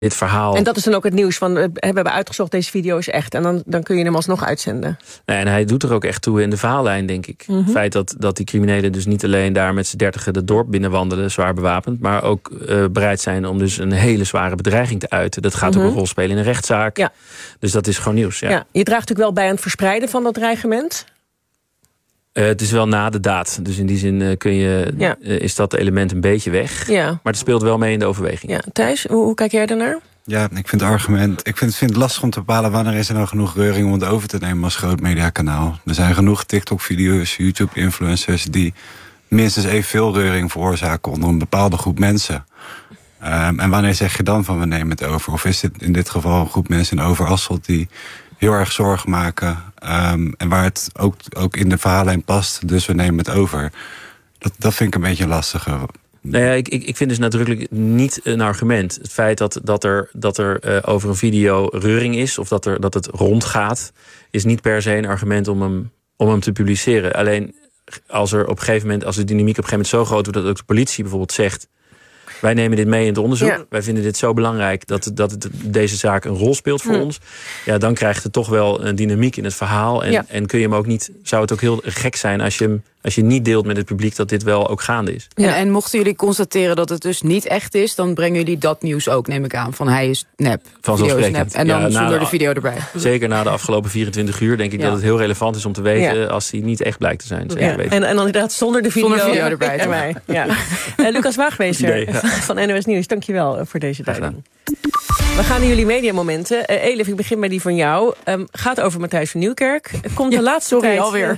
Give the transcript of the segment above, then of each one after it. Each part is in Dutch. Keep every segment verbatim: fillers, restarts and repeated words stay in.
dit verhaal... En dat is dan ook het nieuws van, we hebben uitgezocht, deze video is echt. En dan, dan kun je hem alsnog uitzenden. Nee, en hij doet er ook echt toe in de verhaallijn, denk ik. Mm-hmm. Het feit dat, dat die criminelen dus niet alleen daar met z'n dertigen het dorp binnenwandelen, zwaar bewapend, maar ook uh, bereid zijn om dus een hele zware bedreiging te uiten. Dat gaat mm-hmm. ook een rol spelen in een rechtszaak. Ja. Dus dat is gewoon nieuws. Ja. Ja, je draagt natuurlijk wel bij aan het verspreiden van dat dreigement. Uh, het is wel na de daad. Dus in die zin uh, kun je, ja. uh, is dat element een beetje weg. Ja. Maar het speelt wel mee in de overweging. Ja. Thijs, hoe, hoe kijk jij daarnaar? Ja, ik vind het argument. Ik vind, vind het lastig om te bepalen wanneer is er nou genoeg reuring om het over te nemen als groot mediakanaal. Er zijn genoeg TikTok-video's, YouTube-influencers die minstens evenveel reuring veroorzaken onder een bepaalde groep mensen. Um, en wanneer zeg je dan van we nemen het over? Of is dit in dit geval een groep mensen in Overasselt die heel erg zorgen maken um, en waar het ook, ook in de verhaallijn past, dus we nemen het over. Dat, dat vind ik een beetje lastig. Nou ja, ik, ik, ik vind dus nadrukkelijk niet een argument. Het feit dat, dat er, dat er uh, over een video reuring is, of dat, er, dat het rondgaat, is niet per se een argument om hem, om hem te publiceren. Alleen als er op een gegeven moment, als de dynamiek op een gegeven moment zo groot wordt dat ook de politie bijvoorbeeld zegt, wij nemen dit mee in het onderzoek. Ja. Wij vinden dit zo belangrijk dat, dat het, deze zaak een rol speelt voor hm. ons. Ja, dan krijgt het toch wel een dynamiek in het verhaal. En, ja. en kun je hem ook niet, zou het ook heel gek zijn als je hem, als je niet deelt met het publiek dat dit wel ook gaande is. Ja. En, en mochten jullie constateren dat het dus niet echt is, dan brengen jullie dat nieuws ook, neem ik aan, van hij is nep. Vanzelfsprekend. En dan ja, zonder de, de video erbij. Zeker na de afgelopen vierentwintig uur denk ik ja. dat het heel relevant is om te weten ja. als hij niet echt blijkt te zijn. Ja. En, en dan inderdaad zonder de video, zonder video erbij. erbij. Ja. uh, Lucas Waagmeester ja. van N O S Nieuws, dankjewel voor deze duiding. We gaan naar jullie mediamomenten. Uh, Elif, ik begin bij die van jou. Um, gaat over Matthijs van Nieuwkerk. Komt ja, de laatste sorry, tijd alweer.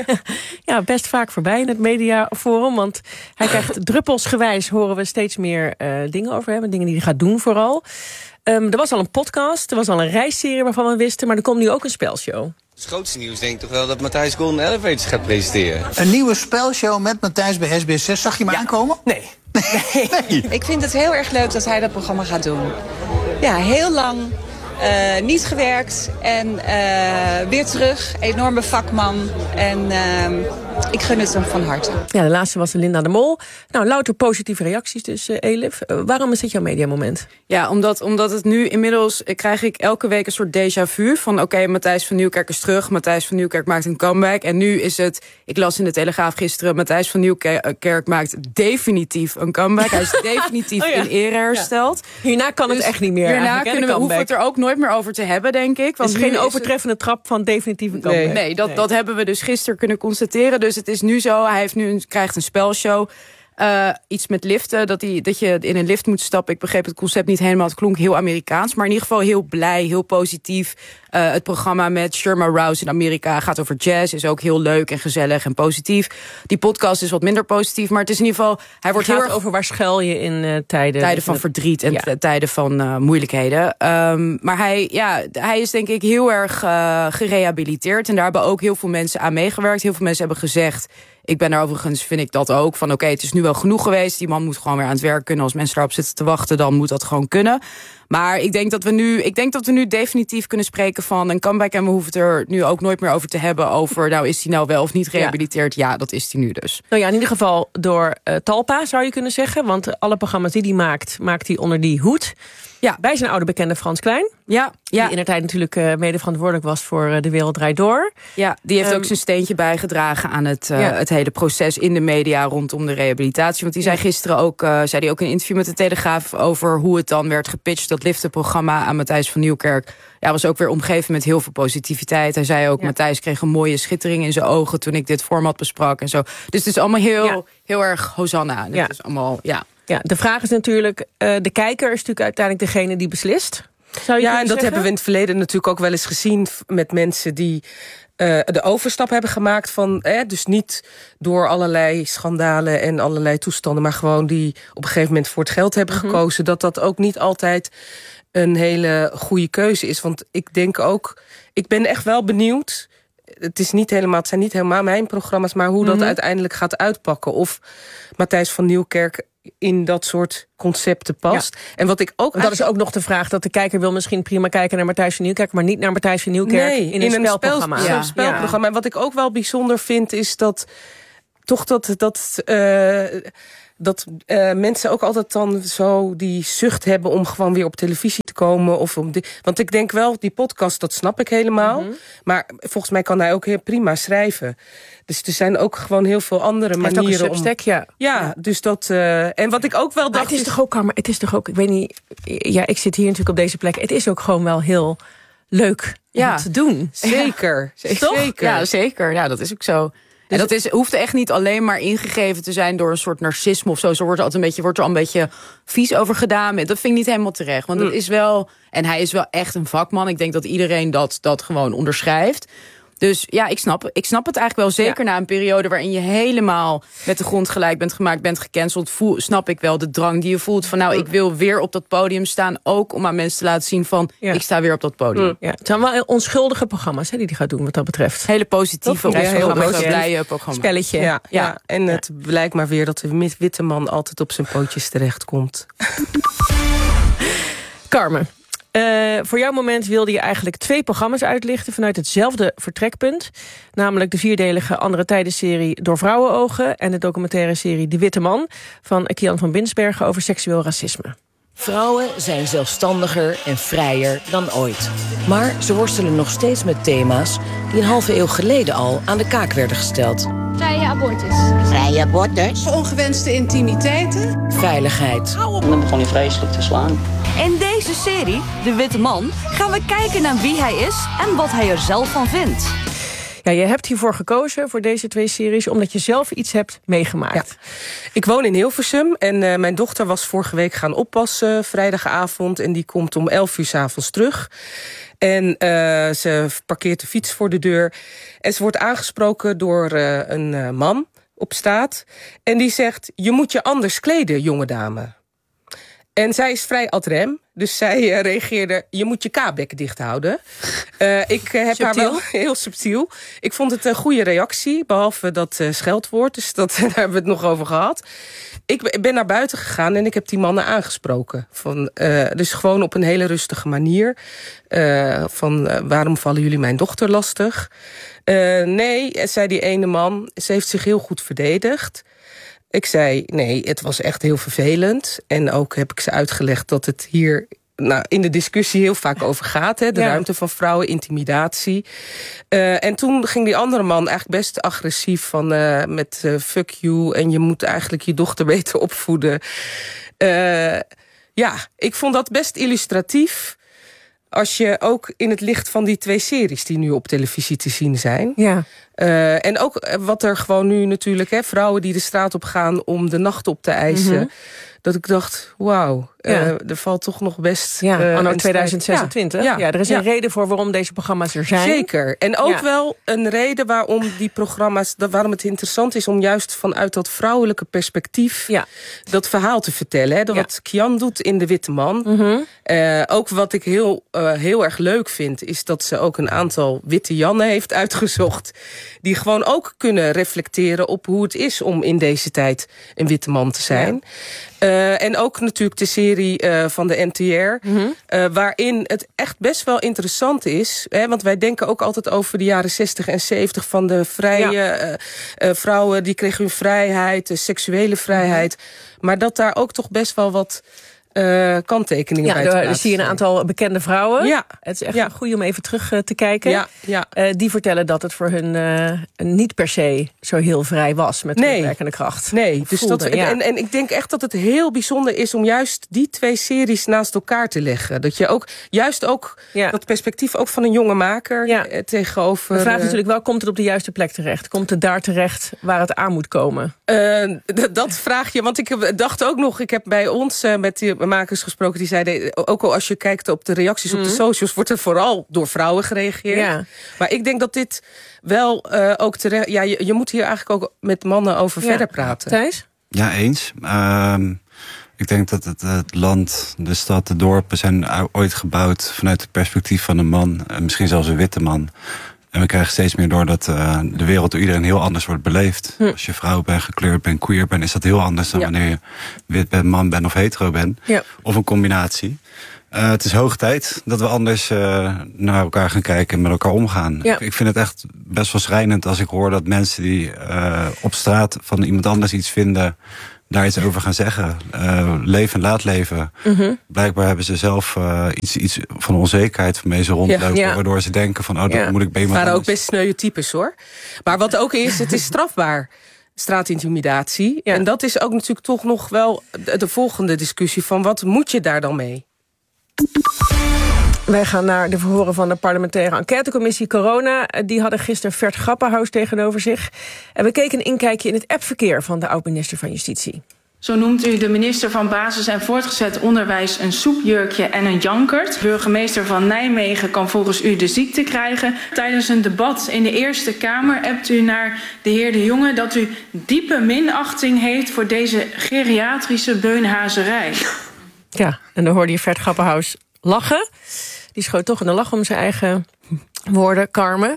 ja, best vaak voorbij in het mediaforum. Want hij krijgt druppelsgewijs, horen we steeds meer uh, dingen over hem. Dingen die hij gaat doen vooral. Um, er was al een podcast, er was al een reisserie waarvan we wisten, maar er komt nu ook een spelshow. Het grootste nieuws denk ik toch wel dat Matthijs Golden Elevators gaat presenteren. Een nieuwe spelshow met Matthijs bij S B S zes. Zag je hem ja. aankomen? Nee. Nee. nee. Ik vind het heel erg leuk dat hij dat programma gaat doen. Ja, heel lang uh, niet gewerkt en uh, weer terug. Enorme vakman en uh, ik gun het hem van harte. Ja, de laatste was Linda de Mol. Nou, louter positieve reacties dus, uh, Elif. Uh, waarom is dit jouw mediamoment? Ja, omdat, omdat het nu inmiddels krijg ik elke week een soort déjà vu van oké, okay, Matthijs van Nieuwkerk is terug. Matthijs van Nieuwkerk maakt een comeback. En nu is het, ik las in de Telegraaf gisteren, Matthijs van Nieuwkerk maakt definitief een comeback. Hij is definitief oh ja. in ere hersteld. Ja. Hierna kan het dus echt niet meer. Hierna kunnen we, hoeven we het er ook nooit meer over te hebben, denk ik. Want het is geen overtreffende het... trap van definitief een comeback. Nee, nee, dat, nee, dat hebben we dus gisteren kunnen constateren. Dus het is nu zo, hij heeft nu een, krijgt een spelshow. Uh, iets met liften, dat, die, dat je in een lift moet stappen. Ik begreep het concept niet helemaal, het klonk heel Amerikaans. Maar in ieder geval heel blij, heel positief. Uh, het programma met Sherma Rouse in Amerika gaat over jazz. Is ook heel leuk en gezellig en positief. Die podcast is wat minder positief, maar het is in ieder geval... Hij wordt het heel gaat erg over waar schuil je in uh, tijden... Tijden van verdriet en ja. tijden van uh, moeilijkheden. Um, maar hij, ja, hij is denk ik heel erg uh, gerehabiliteerd. En daar hebben ook heel veel mensen aan meegewerkt. Heel veel mensen hebben gezegd... Ik ben daar overigens, vind ik dat ook, van oké, okay, het is nu wel genoeg geweest. Die man moet gewoon weer aan het werk kunnen. Als mensen daarop zitten te wachten, dan moet dat gewoon kunnen. Maar ik denk dat we nu, ik denk dat we nu definitief kunnen spreken van een comeback. En we hoeven het er nu ook nooit meer over te hebben over, nou is hij nou wel of niet gerehabiliteerd? Ja, ja dat is hij nu dus. Nou ja, in ieder geval door uh, Talpa, zou je kunnen zeggen. Want alle programma's die hij maakt, maakt hij onder die hoed. Ja, bij zijn oude bekende Frans Klein. Ja, ja. Die in de tijd natuurlijk uh, mede verantwoordelijk was voor uh, De Wereld Draait Door. Ja, die heeft um, ook zijn steentje bijgedragen aan het, uh, ja. het hele proces in de media rondom de rehabilitatie. Want die zei gisteren ook, uh, zei die ook in een interview met de Telegraaf over hoe het dan werd gepitcht, dat liftenprogramma aan Matthijs van Nieuwkerk. Ja, was ook weer omgeven met heel veel positiviteit. Hij zei ook, ja. Matthijs kreeg een mooie schittering in zijn ogen toen ik dit format besprak en zo. Dus het is allemaal heel, ja. heel erg Hosanna. Het ja. is allemaal, ja. Ja, de vraag is natuurlijk, uh, de kijker is natuurlijk uiteindelijk degene die beslist. Zou je ja, en dat zeggen? hebben we in het verleden natuurlijk ook wel eens gezien met mensen die uh, de overstap hebben gemaakt van, eh, dus niet door allerlei schandalen en allerlei toestanden, maar gewoon die op een gegeven moment voor het geld hebben mm-hmm. gekozen, dat dat ook niet altijd een hele goede keuze is. Want ik denk ook, ik ben echt wel benieuwd. Het, is niet helemaal, het zijn niet helemaal mijn programma's, maar hoe mm-hmm. dat uiteindelijk gaat uitpakken. Of Matthijs van Nieuwkerk in dat soort concepten past. Ja. En wat ik ook dat is ook nog de vraag dat de kijker wil misschien prima kijken naar Matthijs van Nieuwkerk, maar niet naar Matthijs van Nieuwkerk nee, in een, in een spelprogramma. Spel, ja. Een spelprogramma. Ja. En wat ik ook wel bijzonder vind is dat toch dat dat uh, dat uh, mensen ook altijd dan zo die zucht hebben om gewoon weer op televisie te komen. Of om die, want ik denk wel, die podcast, dat snap ik helemaal. Mm-hmm. Maar volgens mij kan hij ook heel prima schrijven. Dus er zijn ook gewoon heel veel andere hij manieren ook een Substack, om... ja. Ja, dus dat... Uh, en wat ik ook wel dacht... Maar het is, is toch ook, Carmen, het is toch ook... Ik weet niet... Ja, ik zit hier natuurlijk op deze plek. Het is ook gewoon wel heel leuk ja. om te doen. Zeker. Ja. Zeker. Ja, zeker. Ja, dat is ook zo. En dat is, hoeft echt niet alleen maar ingegeven te zijn door een soort narcisme of zo. Zo wordt er altijd een beetje, wordt er al een beetje vies over gedaan. Dat vind ik niet helemaal terecht. Want het is wel, en hij is wel echt een vakman. Ik denk dat iedereen dat, dat gewoon onderschrijft. Dus ja, ik snap, ik snap het eigenlijk wel. Zeker ja. na een periode waarin je helemaal met de grond gelijk bent gemaakt, bent gecanceld. Voel, snap ik wel de drang die je voelt van nou, ik wil weer op dat podium staan. Ook om aan mensen te laten zien van ja. ik sta weer op dat podium. Ja. Het zijn wel onschuldige programma's hè, die hij gaat doen wat dat betreft. Hele positieve, ja, heel blije programma's. Spelletje. Ja, ja. ja. En het ja. blijkt maar weer dat de witte man altijd op zijn pootjes terechtkomt. Carmen. Uh, voor jouw moment wilde je eigenlijk twee programma's uitlichten vanuit hetzelfde vertrekpunt. Namelijk de vierdelige Andere Tijden-serie Door Vrouwenogen en de documentaire serie De Witte Man van Kian van Binsbergen over seksueel racisme. Vrouwen zijn zelfstandiger en vrijer dan ooit. Maar ze worstelen nog steeds met thema's die een halve eeuw geleden al aan de kaak werden gesteld. Vrije abortus. Vrije abortus. Ongewenste intimiteiten. Veiligheid. En dan begon hij vreselijk te slaan. In deze serie, De Witte Man, gaan we kijken naar wie hij is en wat hij er zelf van vindt. Ja, je hebt hiervoor gekozen, voor deze twee series, omdat je zelf iets hebt meegemaakt. Ja. Ik woon in Hilversum en uh, mijn dochter was vorige week gaan oppassen, uh, vrijdagavond. En die komt om elf uur 's avonds terug. En uh, ze parkeert de fiets voor de deur. En ze wordt aangesproken door uh, een uh, man op straat. En die zegt, je moet je anders kleden, jonge dame. En zij is vrij ad rem. Dus zij uh, reageerde, je moet je kaabek dicht houden. Uh, ik uh, heb subtiel. haar wel heel subtiel. Ik vond het een goede reactie, behalve dat uh, scheldwoord. Dus dat, daar hebben we het nog over gehad. Ik ben naar buiten gegaan en ik heb die mannen aangesproken. Van, uh, dus gewoon op een hele rustige manier. Uh, van, uh, waarom vallen jullie mijn dochter lastig? Uh, nee, zei die ene man, ze heeft zich heel goed verdedigd. Ik zei, nee, het was echt heel vervelend. En ook heb ik ze uitgelegd dat het hier nou, in de discussie heel vaak over gaat. Hè, de ja. ruimte van vrouwen, intimidatie. Uh, en toen ging die andere man eigenlijk best agressief van uh, met uh, fuck you. En je moet eigenlijk je dochter beter opvoeden. Uh, ja, ik vond dat best illustratief. Als je ook in het licht van die twee series die nu op televisie te zien zijn. Ja. Uh, en ook wat er gewoon nu natuurlijk, hè, vrouwen die de straat op gaan om de nacht op te eisen. Mm-hmm. Dat ik dacht, wauw, ja. uh, er valt toch nog best... Ja, uh, anno tweeduizend zesentwintig. Ja, ja, er is een ja. reden voor waarom deze programma's er zijn. Zeker. En ook ja. wel een reden waarom die programma's... waarom het interessant is om juist vanuit dat vrouwelijke perspectief... Ja. dat verhaal te vertellen. Hè, dat ja. wat Kian doet in De Witte Man. Mm-hmm. Uh, ook wat ik heel, uh, heel erg leuk vind... is dat ze ook een aantal witte Jannen heeft uitgezocht... die gewoon ook kunnen reflecteren op hoe het is... om in deze tijd een witte man te zijn... Ja. Uh, en ook natuurlijk de serie uh, van de N T R... Mm-hmm. Uh, waarin het echt best wel interessant is. Hè, want wij denken ook altijd over de jaren zestig en zeventig... van de vrije ja. uh, uh, vrouwen, die kregen hun vrijheid... de seksuele vrijheid. Mm-hmm. Maar dat daar ook toch best wel wat... Uh, kanttekeningen ja, bij te plaatsen. Dan zie je een aantal bekende vrouwen. Ja. Het is echt ja. goed om even terug uh, te kijken. Ja. Ja. Uh, die vertellen dat het voor hun uh, niet per se zo heel vrij was met nee. terugwerkende kracht. Nee, dus voelde, dat, ja. en, en ik denk echt dat het heel bijzonder is om juist die twee series naast elkaar te leggen. Dat je ook, juist ook ja. dat perspectief ook van een jonge maker ja. eh, tegenover... De vraag is natuurlijk wel, komt het op de juiste plek terecht? Komt het daar terecht waar het aan moet komen? Uh, d- dat vraag je, want ik dacht ook nog, ik heb bij ons uh, met die makers gesproken, die zeiden, ook al als je kijkt op de reacties mm. op de socials, wordt er vooral door vrouwen gereageerd. Ja. Maar ik denk dat dit wel uh, ook terecht... Ja, je, je moet hier eigenlijk ook met mannen over ja. verder praten. Thijs? Ja, eens. Uh, ik denk dat het, het land, de stad, de dorpen zijn ooit gebouwd vanuit het perspectief van een man. Misschien zelfs een witte man. En we krijgen steeds meer door dat uh, de wereld door iedereen heel anders wordt beleefd. Hm. Als je vrouw bent, gekleurd bent, queer bent, is dat heel anders dan ja. wanneer je wit bent, man bent of hetero bent. Ja. Of een combinatie. Uh, het is hoog tijd dat we anders uh, naar elkaar gaan kijken en met elkaar omgaan. Ja. Ik, ik vind het echt best wel schrijnend als ik hoor dat mensen die uh, op straat van iemand anders iets vinden daar iets over gaan zeggen. Uh, leven en laat leven. Mm-hmm. Blijkbaar hebben ze zelf uh, iets, iets van onzekerheid van deze rondlopen. Ja, ja. Waardoor ze denken van, oh, dan ja. moet ik bij iemand. Het waren ook best sneuwe types, hoor. Maar wat ook is, het is strafbaar. Straatintimidatie. Ja. En dat is ook natuurlijk toch nog wel de volgende discussie van wat moet je daar dan mee? Wij gaan naar de verhoren van de parlementaire enquêtecommissie Corona. Die hadden gisteren Vert Grapperhaus tegenover zich. En we keken een inkijkje in het appverkeer van de oud-minister van Justitie. Zo noemt u de minister van Basis- en Voortgezet Onderwijs een soepjurkje en een jankert. Burgemeester van Nijmegen kan volgens u de ziekte krijgen. Tijdens een debat in de Eerste Kamer appt u naar de heer De Jonge dat u diepe minachting heeft voor deze geriatrische beunhazerij. Ja, en dan hoorde je Vert Grapperhaus lachen. Die schoot toch in de lach om zijn eigen woorden, Carmen.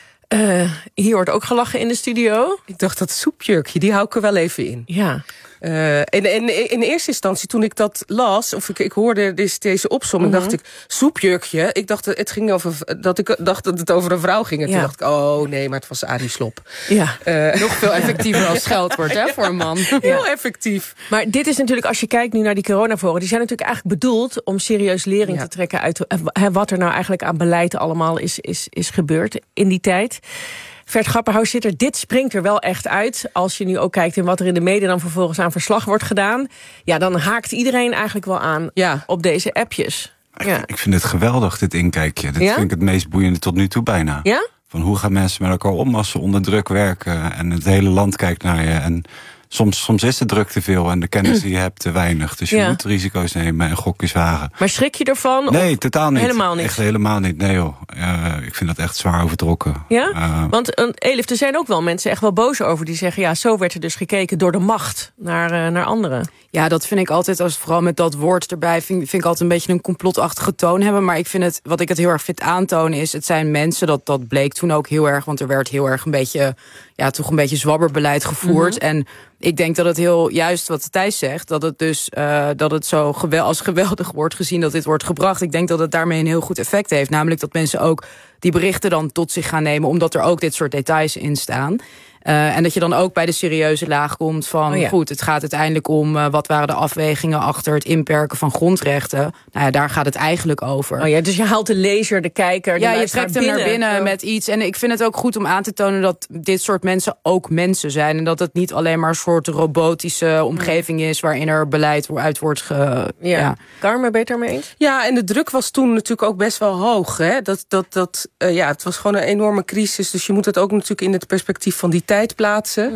Uh, hier wordt ook gelachen in de studio. Ik dacht, dat soepjurkje, die hou ik er wel even in. Ja. Uh, en, en in eerste instantie, toen ik dat las, of ik, ik hoorde dus deze opsomming, mm-hmm. dacht ik, soepjurkje. Ik dacht, het ging over, dat ik dacht dat het over een vrouw ging. En ja. toen dacht ik, oh nee, maar het was Arie Slob. Ja. Uh, Nog veel effectiever als scheldwoord, hè, voor een man. Heel ja. effectief. Maar dit is natuurlijk, als je kijkt nu naar die coronavoren, die zijn natuurlijk eigenlijk bedoeld om serieus lering ja. te trekken uit uh, wat er nou eigenlijk aan beleid allemaal is, is, is gebeurd in die tijd. Vert Grapperhaus zit er, dit springt er wel echt uit. Als je nu ook kijkt in wat er in de media dan vervolgens aan verslag wordt gedaan. Ja, dan haakt iedereen eigenlijk wel aan ja. op deze appjes. Ja. Ik, ik vind het geweldig, dit inkijkje. Dit ja? vind ik het meest boeiende tot nu toe bijna. Ja? Van hoe gaan mensen met elkaar om als ze onder druk werken. En het hele land kijkt naar je. En soms, soms is de druk te veel en de kennis die je hebt te weinig. Dus je ja. moet risico's nemen en gokjes wagen. Maar schrik je ervan? Nee, totaal niet. Helemaal niet? Echt helemaal niet, nee joh. Uh, ik vind dat echt zwaar overtrokken. Ja? Uh, Want uh, Elif, er zijn ook wel mensen echt wel boos over. Die zeggen, ja, zo werd er dus gekeken door de macht naar, uh, naar anderen. Ja, dat vind ik altijd, als vooral met dat woord erbij, vind, vind ik altijd een beetje een complotachtige toon hebben. Maar ik vind het, wat ik het heel erg vind aantonen is, het zijn mensen, dat, dat bleek toen ook heel erg, want er werd heel erg een beetje, ja, toch een beetje zwabberbeleid gevoerd. Mm-hmm. En ik denk dat het heel, juist wat Thijs zegt, dat het dus, uh, dat het zo gewel, als geweldig wordt gezien dat dit wordt gebracht. Ik denk dat het daarmee een heel goed effect heeft. Namelijk dat mensen ook die berichten dan tot zich gaan nemen, omdat er ook dit soort details in staan. Uh, en dat je dan ook bij de serieuze laag komt van, oh ja. goed, het gaat uiteindelijk om uh, wat waren de afwegingen achter het inperken van grondrechten. Nou ja, daar gaat het eigenlijk over. Oh ja, dus je haalt de lezer, de kijker, de ja, je trekt hem naar binnen oh. met iets. En ik vind het ook goed om aan te tonen dat dit soort mensen ook mensen zijn. En dat het niet alleen maar een soort robotische omgeving is waarin er beleid uit wordt ge... Ja. ja. Carmen, ben je het daarmee eens? Ja, en de druk was toen natuurlijk ook best wel hoog. Hè? Dat, dat, dat, uh, ja, het was gewoon een enorme crisis. Dus je moet het ook natuurlijk in het perspectief van die tijd plaatsen. Mm.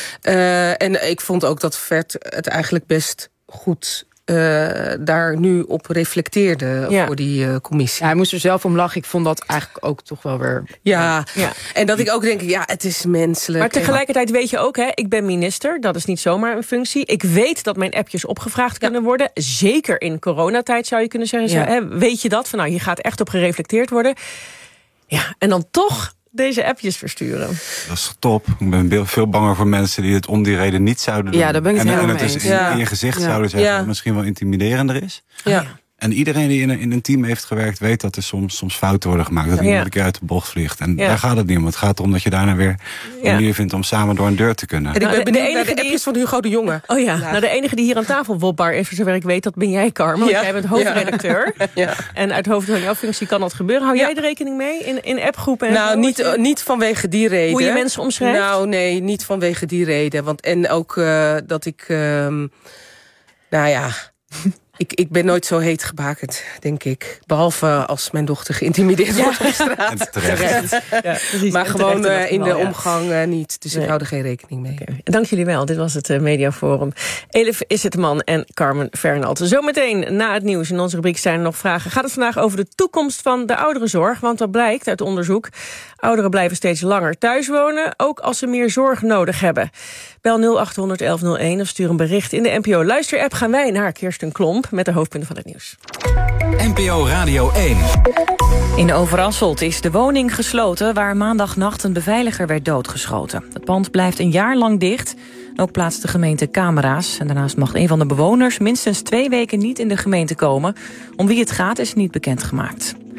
Uh, en ik vond ook dat Vert het eigenlijk best goed uh, daar nu op reflecteerde ja. voor die uh, commissie. Ja, hij moest er zelf om lachen. Ik vond dat eigenlijk ook toch wel weer... Ja, ja. En dat ik ook denk, ja, het is menselijk. Maar tegelijkertijd weet je ook, hè, ik ben minister. Dat is niet zomaar een functie. Ik weet dat mijn appjes opgevraagd ja. kunnen worden. Zeker in coronatijd zou je kunnen zeggen. Ja. Zo, hè, weet je dat? Van, nou, hier gaat echt op gereflecteerd worden. Ja, en dan toch deze appjes versturen. Dat is top. Ik ben veel banger voor mensen die het om die reden niet zouden doen. Ja, daar ben ik het en, helemaal en het mee dus in, ja. in je gezicht ja. zouden zeggen, ja. dat het misschien wel intimiderender is. Ja. En iedereen die in een, in een team heeft gewerkt, weet dat er soms, soms fouten worden gemaakt. Dat ja. iemand een keer uit de bocht vliegt. En ja. daar gaat het niet om. Het gaat erom dat je daarna weer een manier vindt om samen door een deur te kunnen. En ik ben benieuwd naar de appjes die... van Hugo de Jonge. Oh ja, ja. Nou, de enige die hier aan tafel wopbaar is, voor zover ik weet, dat ben jij, Carmen. Want ja. jij bent hoofdredacteur. Ja. Ja. En uit hoofd van jouw functie kan dat gebeuren. Hou ja. jij er rekening mee in, in appgroepen? En nou, niet, uh, niet vanwege die reden. Hoe je mensen omschrijft? Nou, nee, niet vanwege die reden. Want, en ook uh, dat ik, uh, nou ja... Ik, ik ben nooit zo heet gebakend, denk ik. Behalve als mijn dochter geïntimideerd ja. wordt op straat. Terecht. Ja, precies. Maar gewoon uh, in de ja. omgang uh, niet. Dus nee. ik hou er geen rekening mee. Okay. Dank jullie wel. Dit was het uh, Mediaforum. Elif Isserteman en Carmen Fernald. Zometeen na het nieuws in onze rubriek zijn er nog vragen. Gaat het vandaag over de toekomst van de ouderenzorg? Want dat blijkt uit onderzoek. Ouderen blijven steeds langer thuis wonen, ook als ze meer zorg nodig hebben. Bel nul acht honderd elf nul één of stuur een bericht in de N P O Luister-app. Gaan wij naar Kirsten Klomp met de hoofdpunten van het nieuws. N P O Radio één. In Overasselt is de woning gesloten waar maandagnacht een beveiliger werd doodgeschoten. Het pand blijft een jaar lang dicht. Ook plaatst de gemeente camera's. En daarnaast mag een van de bewoners minstens twee weken niet in de gemeente komen. Om wie het gaat is niet bekendgemaakt.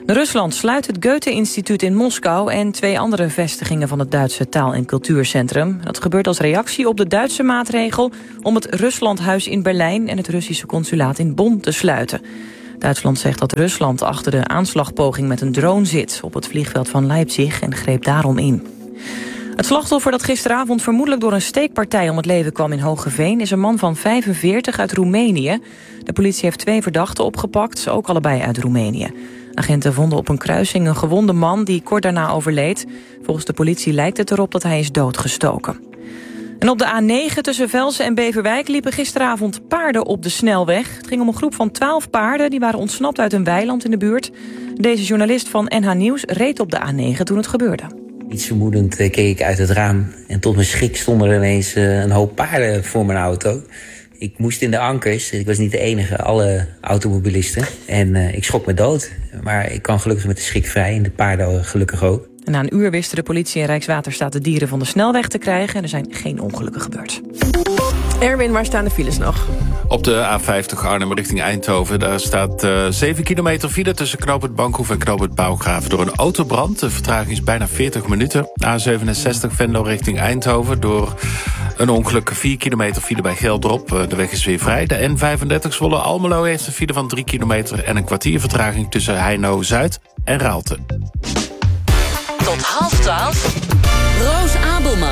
Rusland sluit het Goethe-instituut in Moskou en twee andere vestigingen van het Duitse Taal- en Cultuurcentrum. Dat gebeurt als reactie op de Duitse maatregel om het Ruslandhuis in Berlijn en het Russische consulaat in Bonn te sluiten. Duitsland zegt dat Rusland achter de aanslagpoging met een drone zit op het vliegveld van Leipzig en greep daarom in. Het slachtoffer dat gisteravond vermoedelijk door een steekpartij om het leven kwam in Hoogeveen is een man van vijfenveertig uit Roemenië. De politie heeft twee verdachten opgepakt, ook allebei uit Roemenië. Agenten vonden op een kruising een gewonde man die kort daarna overleed. Volgens de politie lijkt het erop dat hij is doodgestoken. En op de A negen tussen Velsen en Beverwijk liepen gisteravond paarden op de snelweg. Het ging om een groep van twaalf paarden, die waren ontsnapt uit een weiland in de buurt. Deze journalist van N H Nieuws reed op de A negen toen het gebeurde. Iets vermoedend keek ik uit het raam en tot mijn schrik stonden er ineens een hoop paarden voor mijn auto. Ik moest in de ankers, ik was niet de enige, alle automobilisten. En uh, ik schrok me dood, maar ik kwam gelukkig met de schrik vrij en de paarden gelukkig ook. En na een uur wisten de politie en Rijkswaterstaat de dieren van de snelweg te krijgen. En er zijn geen ongelukken gebeurd. Erwin, waar staan de files nog? Op de A vijftig Arnhem richting Eindhoven. Daar staat uh, zeven kilometer file tussen Knoop Bankhoef en Knoop Bouwgraven door een autobrand. De vertraging is bijna veertig minuten. A zevenenzestig Venlo richting Eindhoven door een ongeluk. vier kilometer file bij Geldrop. De weg is weer vrij. De N vijfendertig Zwolle Almelo heeft een file van drie kilometer en een kwartier vertraging tussen Heino Zuid en Raalte. Tot half twaalf. Roos Abelman.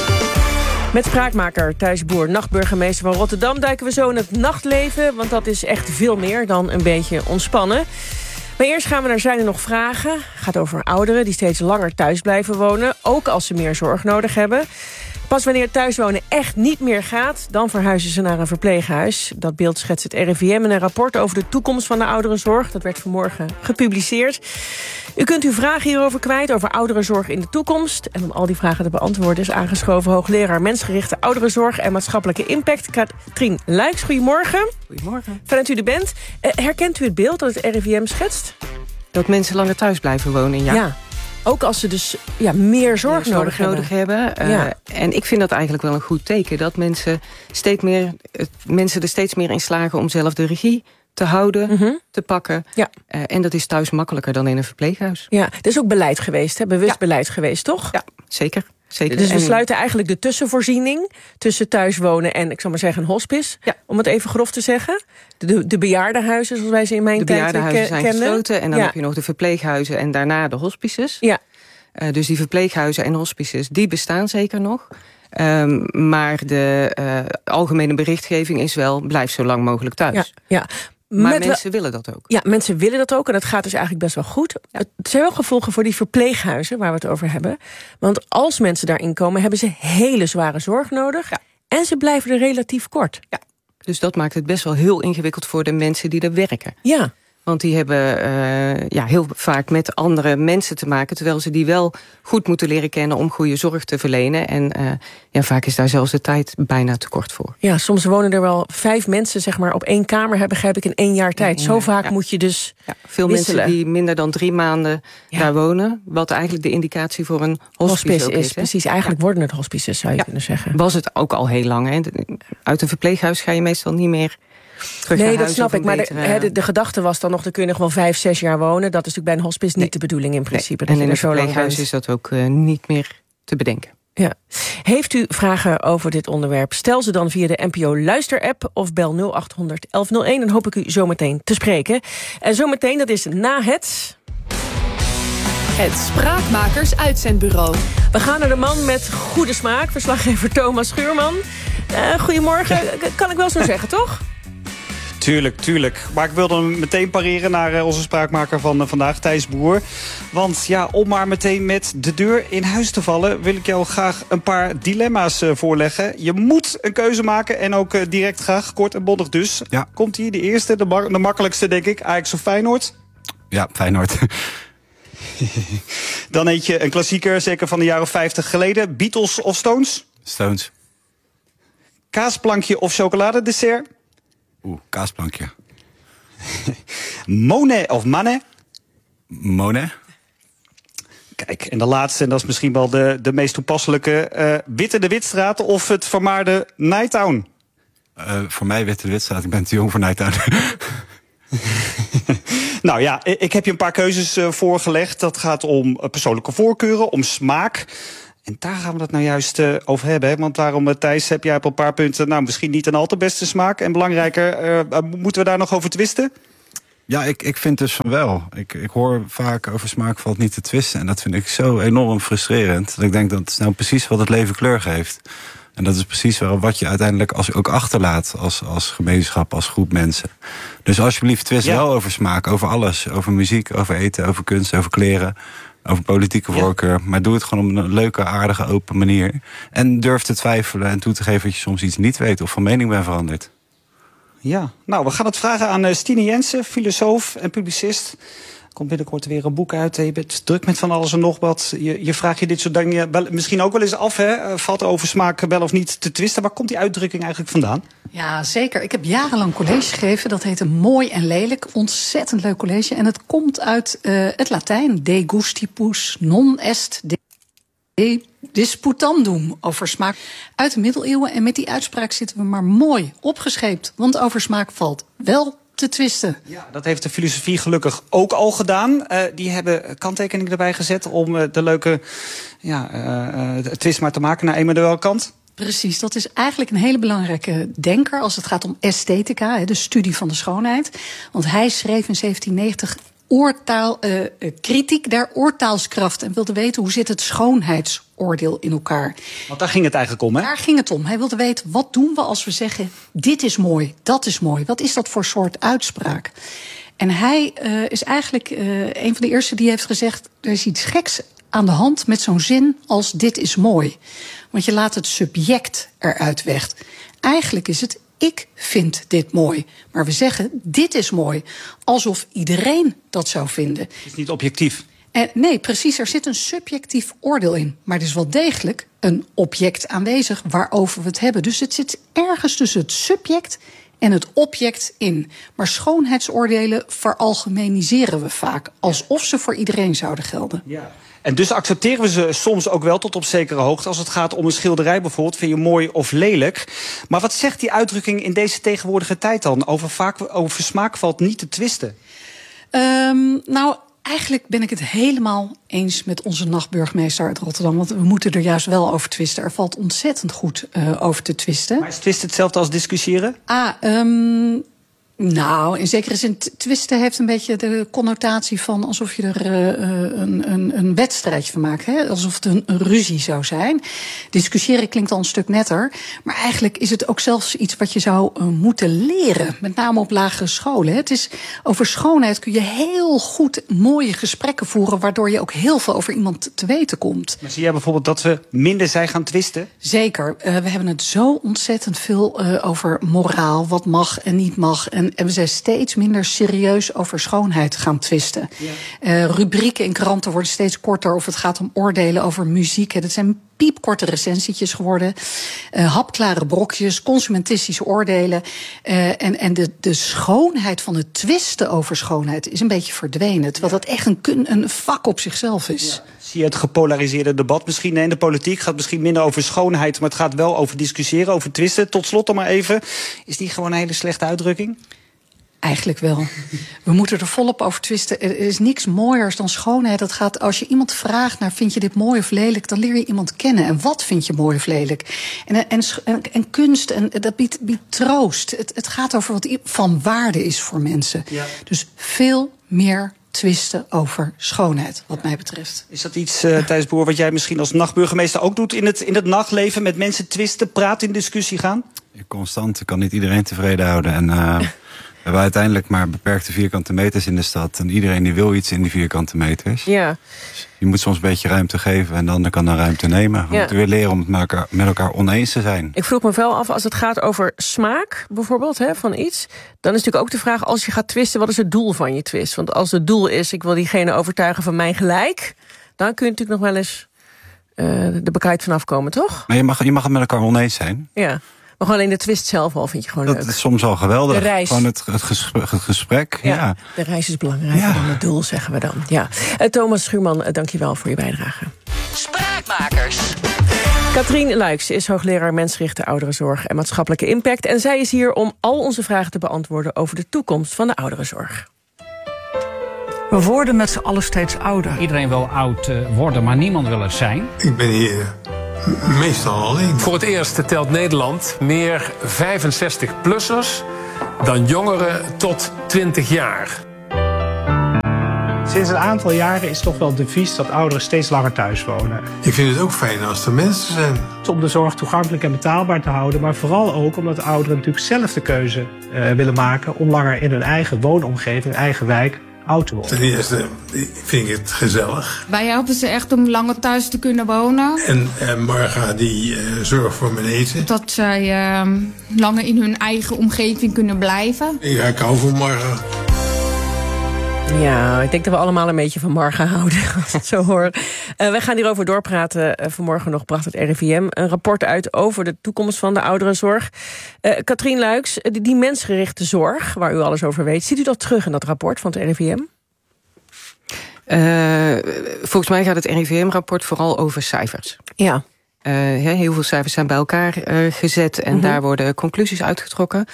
Met spraakmaker Thijs Boer, nachtburgemeester van Rotterdam, duiken we zo in het nachtleven, want dat is echt veel meer dan een beetje ontspannen. Maar eerst gaan we naar Zijn er nog vragen. Het gaat over ouderen die steeds langer thuis blijven wonen, ook als ze meer zorg nodig hebben. Pas wanneer thuiswonen echt niet meer gaat, dan verhuizen ze naar een verpleeghuis. Dat beeld schetst het R I V M in een rapport over de toekomst van de ouderenzorg. Dat werd vanmorgen gepubliceerd. U kunt uw vragen hierover kwijt, over ouderenzorg in de toekomst. En om al die vragen te beantwoorden is aangeschoven hoogleraar mensgerichte ouderenzorg en maatschappelijke impact, Katrien Luijks. Goedemorgen. Goedemorgen. Fijn dat u er bent. Uh, herkent u het beeld dat het R I V M schetst? Dat mensen langer thuis blijven wonen, ja. ja. Ook als ze dus ja, meer zorg, meer nodig, zorg nodig hebben. hebben. Ja. Uh, en ik vind dat eigenlijk wel een goed teken. Dat mensen, steeds meer, uh, mensen er steeds meer in slagen om zelf de regie te houden, mm-hmm. te pakken. Ja. Uh, en dat is thuis makkelijker dan in een verpleeghuis. Ja, er is ook beleid geweest, hè? bewust ja. beleid geweest, toch? Ja, zeker. Zeker. Dus we en... sluiten eigenlijk de tussenvoorziening tussen thuiswonen en, ik zal maar zeggen, een hospice. Ja. Om het even grof te zeggen. De, de bejaardenhuizen, zoals wij ze in mijn de tijd bejaardenhuizen ke- zijn kennen. gesloten. En dan ja. heb je nog de verpleeghuizen en daarna de hospices. Ja. Uh, dus die verpleeghuizen en hospices, die bestaan zeker nog. Um, maar de uh, algemene berichtgeving is wel, blijf zo lang mogelijk thuis. Ja, ja. Maar Met mensen wel, willen dat ook. Ja, mensen willen dat ook en dat gaat dus eigenlijk best wel goed. Ja. Het zijn wel gevolgen voor die verpleeghuizen waar we het over hebben. Want als mensen daarin komen, hebben ze hele zware zorg nodig. Ja. En ze blijven er relatief kort. Ja. Dus dat maakt het best wel heel ingewikkeld voor de mensen die er werken. Ja. Want die hebben uh, ja, heel vaak met andere mensen te maken, terwijl ze die wel goed moeten leren kennen om goede zorg te verlenen. En uh, ja, vaak is daar zelfs de tijd bijna te kort voor. Ja, soms wonen er wel vijf mensen zeg maar, op één kamer, heb, begrijp ik, in één jaar tijd. Ja, Zo vaak ja. moet je dus ja, Veel wisselen. mensen die minder dan drie maanden ja. daar wonen, wat eigenlijk de indicatie voor een hospice, hospice ook is. is. Precies, eigenlijk ja. worden het hospices, zou je ja. kunnen zeggen. Was het ook al heel lang. Hè? Uit een verpleeghuis ga je meestal niet meer terug nee, naar dat huis. snap ik. Maar betere... de, de, de gedachte was dan nog, dan kun je nog wel vijf, zes jaar wonen. Dat is natuurlijk bij een hospice niet nee. de bedoeling in principe. Nee. Dat en in een verpleeghuis is dat ook uh, niet meer te bedenken. Ja. Heeft u vragen over dit onderwerp? Stel ze dan via de N P O Luister-app of bel nul acht honderd elf nul één. Dan hoop ik u zometeen te spreken. En zometeen, dat is na het... Het Spraakmakers Uitzendbureau. We gaan naar de man met goede smaak, verslaggever Thomas Schuurman. Uh, goedemorgen, ja. Kan ik wel zo zeggen, toch? Tuurlijk, tuurlijk. Maar ik wilde meteen pareren naar uh, onze spraakmaker van uh, vandaag, Thijs Boer. Want ja, om maar meteen met de deur in huis te vallen, wil ik jou graag een paar dilemma's uh, voorleggen. Je moet een keuze maken en ook uh, direct graag, kort en bondig dus. Ja. Komt hier de eerste, de, ma- de makkelijkste denk ik, Ajax of Feyenoord? Ja, Feyenoord. Dan eet je een klassieker, zeker van de jaren vijftig geleden. Beatles of Stones? Stones. Kaasplankje of chocoladedessert? Oeh, kaasplankje. Monet of Manet? Monet. Kijk, en de laatste, en dat is misschien wel de, de meest toepasselijke. Uh, Witte de Witstraat of het vermaarde Nighttown? Uh, voor mij Witte de Witstraat, ik ben te jong voor Nighttown. Nou ja, ik heb je een paar keuzes uh, voorgelegd. Dat gaat om uh, persoonlijke voorkeuren, om smaak. En daar gaan we het nou juist uh, over hebben. Hè? Want daarom, uh, Thijs, heb jij op een paar punten... nou, misschien niet een al te beste smaak. En belangrijker, uh, uh, moeten we daar nog over twisten? Ja, ik, ik vind dus van wel. Ik, ik hoor vaak over smaak valt niet te twisten. En dat vind ik zo enorm frustrerend. Dat ik denk dat het nou precies wat het leven kleur geeft. En dat is precies wel wat je uiteindelijk als, ook achterlaat als, als gemeenschap, als groep mensen. Dus alsjeblieft twist ja. wel over smaak, over alles. Over muziek, over eten, over kunst, over kleren, over politieke voorkeur. Ja. Maar doe het gewoon op een leuke, aardige, open manier. En durf te twijfelen en toe te geven dat je soms iets niet weet of van mening bent veranderd. Ja, nou, we gaan het vragen aan uh, Stine Jensen, filosoof en publicist. Er komt binnenkort weer een boek uit. Je bent druk met van alles en nog wat. Je, je vraagt je dit soort dingen wel, misschien ook wel eens af. Hè? Valt er over smaak wel of niet te twisten? Waar komt die uitdrukking eigenlijk vandaan? Ja, zeker. Ik heb jarenlang college gegeven. Dat heette Mooi en Lelijk. Ontzettend leuk college. En het komt uit uh, het Latijn. De gustibus non est de disputandum. Over smaak uit de middeleeuwen. En met die uitspraak zitten we maar mooi opgescheept. Want over smaak valt wel te twisten. Ja, dat heeft de filosofie gelukkig ook al gedaan. Uh, die hebben kanttekeningen erbij gezet om uh, de leuke ja, uh, uh, twist maar te maken naar Immanuel Kant. Precies, dat is eigenlijk een hele belangrijke denker als het gaat om esthetica, de studie van de schoonheid. Want hij schreef in zeventien negentig oortaal, uh, kritiek der oortaalskracht en wilde weten hoe zit het schoonheidsoordeel in elkaar. Want daar ging het eigenlijk om, hè? Daar ging het om. Hij wilde weten, wat doen we als we zeggen, dit is mooi, dat is mooi. Wat is dat voor soort uitspraak? En hij uh, is eigenlijk uh, een van de eerste die heeft gezegd, er is iets geks aan de hand met zo'n zin als dit is mooi. Want je laat het subject eruit weg. Eigenlijk is het ik vind dit mooi. Maar we zeggen dit is mooi. Alsof iedereen dat zou vinden. Het is niet objectief. En nee, precies. Er zit een subjectief oordeel in. Maar er is wel degelijk een object aanwezig waarover we het hebben. Dus het zit ergens tussen het subject en het object in. Maar schoonheidsoordelen veralgemeniseren we vaak. Alsof ze voor iedereen zouden gelden. Ja. En dus accepteren we ze soms ook wel tot op zekere hoogte. Als het gaat om een schilderij bijvoorbeeld, vind je mooi of lelijk. Maar wat zegt die uitdrukking in deze tegenwoordige tijd dan? Over, vaak, over smaak valt niet te twisten. Um, nou, eigenlijk ben ik het helemaal eens met onze nachtburgemeester uit Rotterdam. Want we moeten er juist wel over twisten. Er valt ontzettend goed uh, over te twisten. Maar is twisten hetzelfde als discussiëren? Ah, um, nou, in zekere zin, twisten heeft een beetje de connotatie van alsof je er uh, een, een, een wedstrijdje van maakt. Hè? Alsof het een, een ruzie zou zijn. Discussiëren klinkt al een stuk netter. Maar eigenlijk is het ook zelfs iets wat je zou uh, moeten leren. Met name op lagere scholen. Hè? Het is, over schoonheid kun je heel goed mooie gesprekken voeren, waardoor je ook heel veel over iemand te weten komt. Maar zie jij bijvoorbeeld dat we minder zijn gaan twisten? Zeker. Uh, we hebben het zo ontzettend veel uh, over moraal. Wat mag en niet mag. En En we zijn steeds minder serieus over schoonheid gaan twisten. Ja. Uh, rubrieken in kranten worden steeds korter of het gaat om oordelen over muziek. Dat zijn piepkorte recensietjes geworden. Uh, hapklare brokjes, consumentistische oordelen. Uh, en en de, de schoonheid van het twisten over schoonheid is een beetje verdwenen. Terwijl dat echt een, een vak op zichzelf is. Ja. Zie je het gepolariseerde debat misschien in de politiek? Gaat misschien minder over schoonheid, maar het gaat wel over discussiëren, over twisten. Tot slot dan maar even. Is die gewoon een hele slechte uitdrukking? Eigenlijk wel. We moeten er volop over twisten. Er is niks mooiers dan schoonheid. Dat gaat, als je iemand vraagt naar vind je dit mooi of lelijk, dan leer je iemand kennen. En wat vind je mooi of lelijk? En, en, en, en kunst, en, dat biedt, biedt troost. Het, het gaat over wat van waarde is voor mensen. Ja. Dus veel meer twisten over schoonheid, wat mij betreft. Is dat iets, uh, Thijs Boer, wat jij misschien als nachtburgemeester ook doet in het, in het nachtleven? Met mensen twisten, praten, in discussie gaan? Constant, ik kan niet iedereen tevreden houden. En uh, we hebben uiteindelijk maar beperkte vierkante meters in de stad. En iedereen die wil iets in die vierkante meters. Ja. Dus je moet soms een beetje ruimte geven en dan kan dan ruimte nemen. We ja. moeten weer leren om het met elkaar, met elkaar oneens te zijn. Ik vroeg me wel af, als het gaat over smaak bijvoorbeeld, hè, van iets, dan is natuurlijk ook de vraag, als je gaat twisten, wat is het doel van je twist? Want als het doel is, ik wil diegene overtuigen van mijn gelijk, dan kun je natuurlijk nog wel eens uh, de bekijkt vanaf komen, toch? Maar je mag, je mag het met elkaar oneens zijn. Ja. Maar gewoon alleen de twist zelf al vind je gewoon dat leuk. Dat is soms al geweldig. De reis. Gewoon het, het, gesprek, het gesprek. Ja, ja. De reis is belangrijker ja. dan het doel, zeggen we dan. Ja. Uh, Thomas Schuurman, uh, dank je wel voor je bijdrage. Spraakmakers. Katrien Luijks is hoogleraar mensgerichte ouderenzorg en maatschappelijke impact. En zij is hier om al onze vragen te beantwoorden over de toekomst van de ouderenzorg. We worden met z'n allen steeds ouder. Iedereen wil oud uh, worden, maar niemand wil het zijn. Ik ben hier meestal alleen. Voor het eerst telt Nederland meer vijfenzestig-plussers dan jongeren tot twintig jaar. Sinds een aantal jaren is toch wel het devies dat ouderen steeds langer thuis wonen. Ik vind het ook fijn als er mensen zijn. Om de zorg toegankelijk en betaalbaar te houden, maar vooral ook omdat ouderen natuurlijk zelf de keuze uh, willen maken om langer in hun eigen woonomgeving, eigen wijk, oud te worden. Ten eerste vind ik het gezellig. Wij helpen ze echt om langer thuis te kunnen wonen. En uh, Marga die uh, zorgt voor mijn eten. Dat zij uh, langer in hun eigen omgeving kunnen blijven. Ja, ik hou van Marga. Ja, ik denk dat we allemaal een beetje van Marga houden, als ik het zo hoor. Uh, wij gaan hierover doorpraten. Uh, vanmorgen nog bracht het R I V M een rapport uit over de toekomst van de ouderenzorg. Uh, Katrien Luiks, die, die mensgerichte zorg, waar u alles over weet, ziet u dat terug in dat rapport van het R I V M? Uh, volgens mij gaat het R I V M-rapport vooral over cijfers. Ja. Uh, heel veel cijfers zijn bij elkaar uh, gezet en mm-hmm. daar worden conclusies uitgetrokken.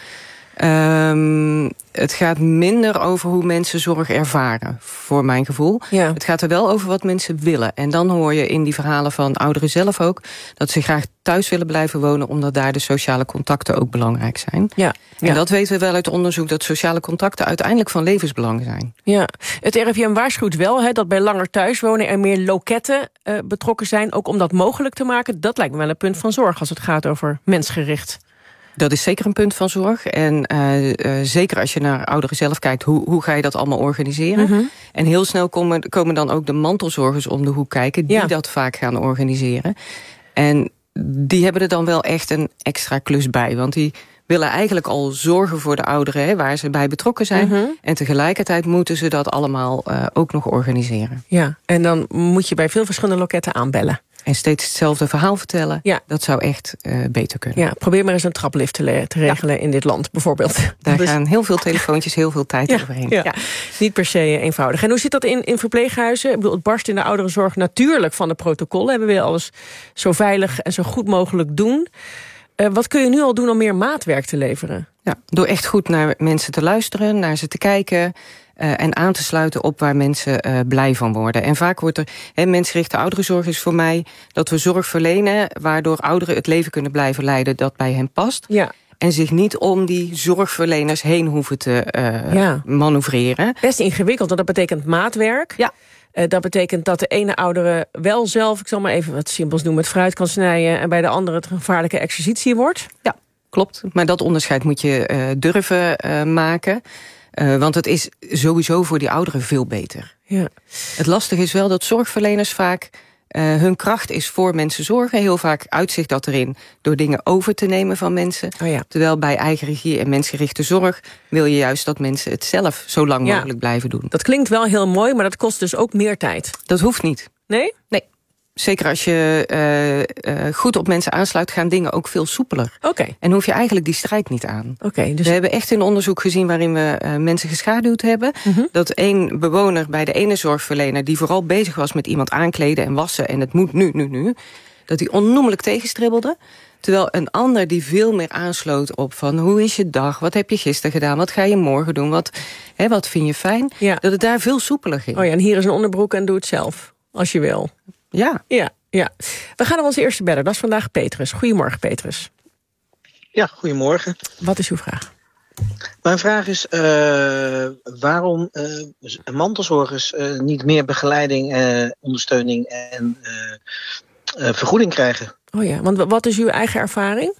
Um, het gaat minder over hoe mensen zorg ervaren, voor mijn gevoel. Ja. Het gaat er wel over wat mensen willen. En dan hoor je in die verhalen van ouderen zelf ook dat ze graag thuis willen blijven wonen, omdat daar de sociale contacten ook belangrijk zijn. Ja. En ja. dat weten we wel uit onderzoek, dat sociale contacten uiteindelijk van levensbelang zijn. Ja. Het R I V M waarschuwt wel he, dat bij langer thuiswonen er meer loketten uh, betrokken zijn, ook om dat mogelijk te maken. Dat lijkt me wel een punt van zorg als het gaat over mensgericht. Dat is zeker een punt van zorg. En uh, uh, zeker als je naar ouderen zelf kijkt, hoe, hoe ga je dat allemaal organiseren? Mm-hmm. En heel snel komen, komen dan ook de mantelzorgers om de hoek kijken, die ja. dat vaak gaan organiseren. En die hebben er dan wel echt een extra klus bij. Want die willen eigenlijk al zorgen voor de ouderen, hè, waar ze bij betrokken zijn. Mm-hmm. En tegelijkertijd moeten ze dat allemaal uh, ook nog organiseren. Ja, en dan moet je bij veel verschillende loketten aanbellen. En steeds hetzelfde verhaal vertellen, ja. dat zou echt uh, beter kunnen. Ja, probeer maar eens een traplift te, le- te regelen ja. in dit land, bijvoorbeeld. Daar dus... gaan heel veel telefoontjes, heel veel tijd ja. overheen. Ja. Ja. Niet per se eenvoudig. En hoe zit dat in, in verpleeghuizen? Ik bedoel, het barst in de ouderenzorg natuurlijk van de protocollen. We willen alles zo veilig en zo goed mogelijk doen. Uh, wat kun je nu al doen om meer maatwerk te leveren? Ja, door echt goed naar mensen te luisteren, naar ze te kijken, Uh, en aan te sluiten op waar mensen uh, blij van worden. En vaak wordt er, he, mensgerichte ouderenzorg is voor mij dat we zorg verlenen waardoor ouderen het leven kunnen blijven leiden dat bij hen past. Ja. En zich niet om die zorgverleners heen hoeven te uh, ja. manoeuvreren. Best ingewikkeld, want dat betekent maatwerk. Ja. Uh, dat betekent dat de ene oudere wel zelf, ik zal maar even wat simpels noemen, het fruit kan snijden en bij de andere het een gevaarlijke exercitie wordt. Ja, klopt. Maar dat onderscheid moet je uh, durven uh, maken. Uh, want het is sowieso voor die ouderen veel beter. Ja. Het lastige is wel dat zorgverleners vaak uh, hun kracht is voor mensen zorgen. Heel vaak uitzicht dat erin door dingen over te nemen van mensen. Oh ja. Terwijl bij eigen regie en mensgerichte zorg wil je juist dat mensen het zelf zo lang ja. mogelijk blijven doen. Dat klinkt wel heel mooi, maar dat kost dus ook meer tijd. Dat hoeft niet. Nee? Nee. Zeker als je uh, uh, goed op mensen aansluit, gaan dingen ook veel soepeler. Okay. En hoef je eigenlijk die strijd niet aan. Okay, dus... We hebben echt een onderzoek gezien waarin we uh, mensen geschaduwd hebben. Mm-hmm. Dat één bewoner bij de ene zorgverlener, die vooral bezig was met iemand aankleden en wassen, en het moet nu, nu, nu, dat die onnoemelijk tegenstribbelde. Terwijl een ander die veel meer aansloot op van hoe is je dag, wat heb je gisteren gedaan, wat ga je morgen doen, wat, hè, wat vind je fijn, ja. dat het daar veel soepeler ging. Oh ja, en hier is een onderbroek en doe het zelf, als je wil. Ja. Ja, ja. We gaan naar onze eerste beller. Dat is vandaag Petrus. Goedemorgen, Petrus. Ja, goedemorgen. Wat is uw vraag? Mijn vraag is uh, waarom uh, mantelzorgers uh, niet meer begeleiding, uh, ondersteuning en uh, uh, vergoeding krijgen. Oh ja, want wat is uw eigen ervaring?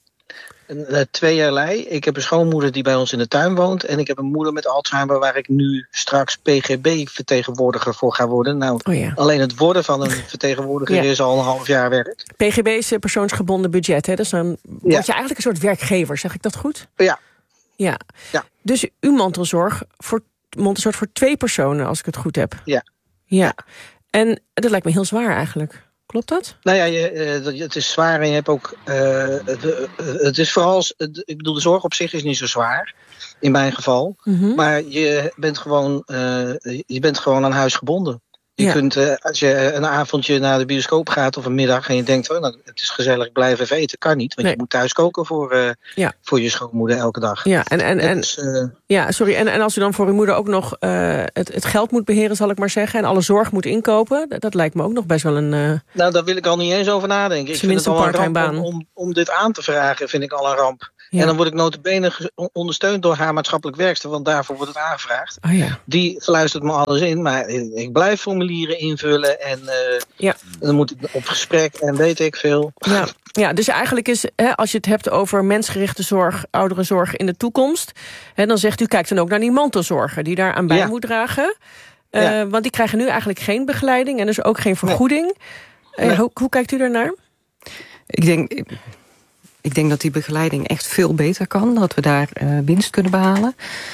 Uh, tweeërlei. Ik heb een schoonmoeder die bij ons in de tuin woont. En ik heb een moeder met Alzheimer waar ik nu straks P G B-vertegenwoordiger voor ga worden. Nou, oh ja. alleen het worden van een vertegenwoordiger ja. is al een half jaar werk. P G B is persoonsgebonden budget, hè? Dus dan word je ja. eigenlijk een soort werkgever, zeg ik dat goed? Ja. Ja. ja. Dus uw mantelzorg voor, mantelzorg voor twee personen, als ik het goed heb. Ja. Ja. En dat lijkt me heel zwaar eigenlijk. Klopt dat? Nou ja, je, uh, het is zwaar en je hebt ook... Uh, het, uh, het is vooral... Uh, ik bedoel, de zorg op zich is niet zo zwaar. In mijn geval. Mm-hmm. Maar je bent gewoon, uh, je bent gewoon aan huis gebonden. Je Ja. kunt, uh, als je een avondje naar de bioscoop gaat of een middag en je denkt, oh, nou, het is gezellig, ik blijf even eten. Kan niet, want Nee. je moet thuis koken voor, uh, Ja. voor je schoonmoeder elke dag. Ja, en, en, en, Dus, uh, ja, sorry. En, en als u dan voor uw moeder ook nog uh, het, het geld moet beheren, zal ik maar zeggen, en alle zorg moet inkopen, dat, dat lijkt me ook nog best wel een... Uh, nou, daar wil ik al niet eens over nadenken. Ik vind het al een ramp om, om, om dit aan te vragen, vind ik al een ramp. Ja. En dan word ik nota bene ondersteund door haar maatschappelijk werkster, want daarvoor wordt het aangevraagd. Oh ja. Die fluistert me alles in, maar ik blijf formulieren invullen en uh, ja. dan moet ik op gesprek en weet ik veel. Ja, ja, dus eigenlijk is, hè, als je het hebt over mensgerichte zorg, ouderenzorg in de toekomst, hè, dan zegt u, kijk dan ook naar die mantelzorger die daar aan bij ja. moet dragen. Uh, ja. Want die krijgen nu eigenlijk geen begeleiding en dus ook geen vergoeding. Nee. Uh, nee. Hoe, hoe kijkt u daarnaar? Ik denk... Ik denk dat die begeleiding echt veel beter kan. Dat we daar uh, winst kunnen behalen.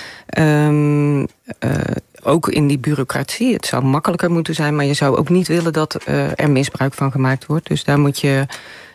Um, uh, ook in die bureaucratie. Het zou makkelijker moeten zijn. Maar je zou ook niet willen dat uh, er misbruik van gemaakt wordt. Dus daar moet je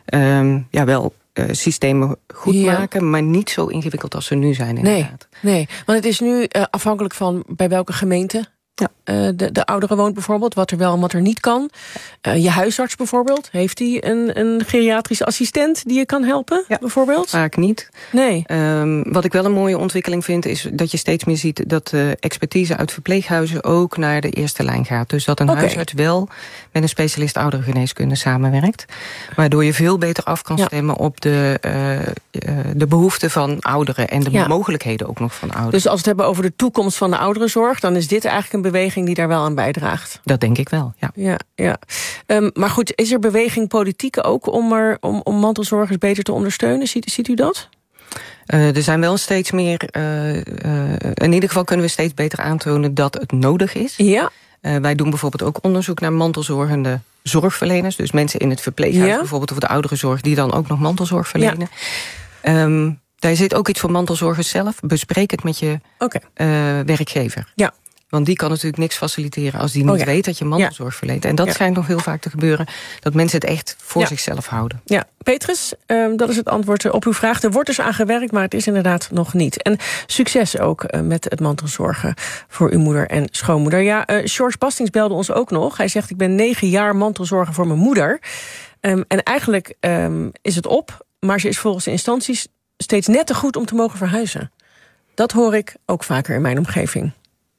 um, ja, wel uh, systemen goed ja. maken. Maar niet zo ingewikkeld als ze nu zijn inderdaad. Nee, nee. Want het is nu uh, afhankelijk van bij welke gemeente... Ja. Uh, de, de oudere woont bijvoorbeeld, wat er wel en wat er niet kan. Uh, je huisarts bijvoorbeeld, heeft hij een, een geriatrische assistent die je kan helpen? Ja, bijvoorbeeld? Vaak niet. Nee. Um, wat ik wel een mooie ontwikkeling vind, is dat je steeds meer ziet dat de expertise uit verpleeghuizen ook naar de eerste lijn gaat. Dus dat een okay. huisarts wel met een specialist ouderengeneeskunde samenwerkt. Waardoor je veel beter af kan stemmen ja. op de, uh, uh, de behoeften van ouderen en de ja. mogelijkheden ook nog van ouderen. Dus als we het hebben over de toekomst van de ouderenzorg, dan is dit eigenlijk een beweging die daar wel aan bijdraagt. Dat denk ik wel, ja. ja, ja. Um, maar goed, is er beweging politiek ook om, er, om, om mantelzorgers beter te ondersteunen? Ziet, ziet u dat? Uh, er zijn wel steeds meer... Uh, uh, in ieder geval kunnen we steeds beter aantonen dat het nodig is. Ja. Uh, wij doen bijvoorbeeld ook onderzoek naar mantelzorgende zorgverleners. Dus mensen in het verpleeghuis, ja. bijvoorbeeld, of de ouderenzorg, die dan ook nog mantelzorg verlenen. Ja. Um, daar zit ook iets voor mantelzorgers zelf. Bespreek het met je okay. uh, werkgever. Ja. Want die kan natuurlijk niks faciliteren als die niet oh ja. weet dat je mantelzorg ja. verleent. En dat ja. schijnt nog heel vaak te gebeuren, dat mensen het echt voor ja. zichzelf houden. Ja, Petrus, um, dat is het antwoord op uw vraag. Er wordt dus aan gewerkt, maar het is inderdaad nog niet. En succes ook uh, met het mantelzorgen voor uw moeder en schoonmoeder. Ja, uh, George Bastings belde ons ook nog. Hij zegt, ik ben negen jaar mantelzorger voor mijn moeder. Um, en eigenlijk um, is het op, maar ze is volgens de instanties steeds net te goed om te mogen verhuizen. Dat hoor ik ook vaker in mijn omgeving.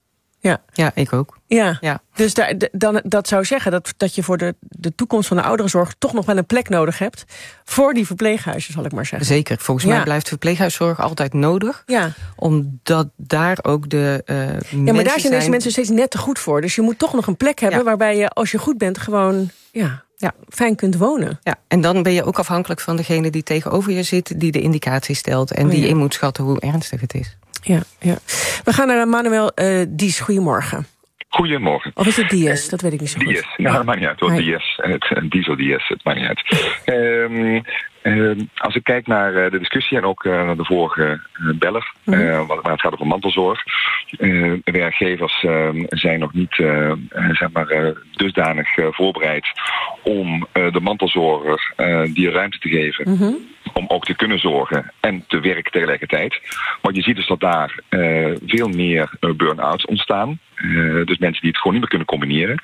Ja. ja, ik ook. Ja, ja. Dus daar, dan, dat zou zeggen dat, dat je voor de, de toekomst van de ouderenzorg toch nog wel een plek nodig hebt voor die verpleeghuizen, zal ik maar zeggen. Zeker. Volgens ja. mij blijft verpleeghuiszorg altijd nodig. Ja. Omdat daar ook de uh, mensen Ja, maar daar zijn zijn... deze mensen steeds net te goed voor. Dus je moet toch nog een plek hebben ja. waarbij je, als je goed bent, gewoon ja, ja. fijn kunt wonen. Ja, en dan ben je ook afhankelijk van degene die tegenover je zit, die de indicatie stelt en oh, die ja. in moet schatten hoe ernstig het is. Ja, ja. We gaan naar Manuel uh, Dies. Goedemorgen. Goedemorgen. Of is het Dies? Dat weet ik niet zo goed. Dies. Nou, dat maakt niet uit hoor. Dies. Het diesel Dies. Het maakt niet uit. Um, uh, als ik kijk naar uh, de discussie en ook uh, naar de vorige uh, beller, mm-hmm. uh, waar het gaat over mantelzorg. Uh, de werkgevers uh, zijn nog niet uh, zeg maar, uh, dusdanig uh, voorbereid om uh, de mantelzorger uh, die ruimte te geven. Mm-hmm. Om ook te kunnen zorgen en te werken tegelijkertijd. Want je ziet dus dat daar uh, veel meer uh, burn-outs ontstaan. Uh, dus mensen die het gewoon niet meer kunnen combineren.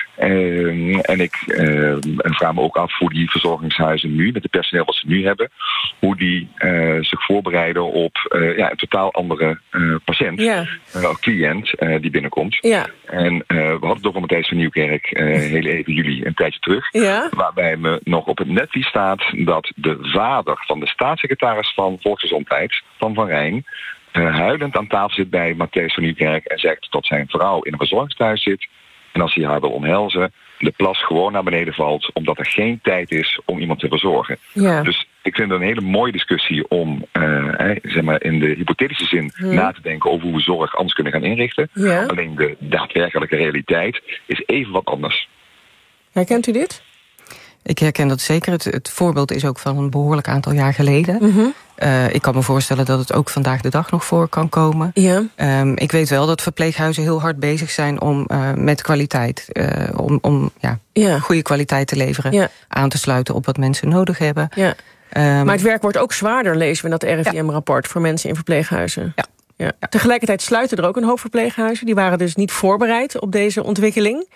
Uh, en ik uh, vraag me ook af hoe die verzorgingshuizen nu, met het personeel wat ze nu hebben, hoe die uh, zich voorbereiden op uh, ja, een totaal andere uh, patiënt, ja. uh, cliënt uh, die binnenkomt. Ja. En uh, we hadden het over Matthijs van Nieuwkerk uh, heel even jullie een tijdje terug. Ja. Waarbij me nog op het netvlies staat dat de vader van de staatssecretaris van Volksgezondheid, Van Van Rijn, Uh, huilend aan tafel zit bij Matthijs van Nieuwkerk en zegt dat zijn vrouw in een verzorgingstehuis zit. En als hij haar wil omhelzen, de plas gewoon naar beneden valt, omdat er geen tijd is om iemand te verzorgen. Ja. Dus ik vind het een hele mooie discussie om uh, eh, zeg maar in de hypothetische zin hmm. na te denken over hoe we zorg anders kunnen gaan inrichten. Ja. Alleen de daadwerkelijke realiteit is even wat anders. Herkent u dit? Ik herken dat zeker. Het, het voorbeeld is ook van een behoorlijk aantal jaar geleden. Mm-hmm. Uh, ik kan me voorstellen dat het ook vandaag de dag nog voor kan komen. Ja. Um, ik weet wel dat verpleeghuizen heel hard bezig zijn om uh, met kwaliteit, uh, om, om ja, ja. goede kwaliteit te leveren, ja. aan te sluiten op wat mensen nodig hebben. Ja. Um, maar het werk wordt ook zwaarder, lezen we in dat R I V M-rapport, ja. voor mensen in verpleeghuizen. Ja. Ja. Ja. Tegelijkertijd sluiten er ook een hoop verpleeghuizen. Die waren dus niet voorbereid op deze ontwikkeling.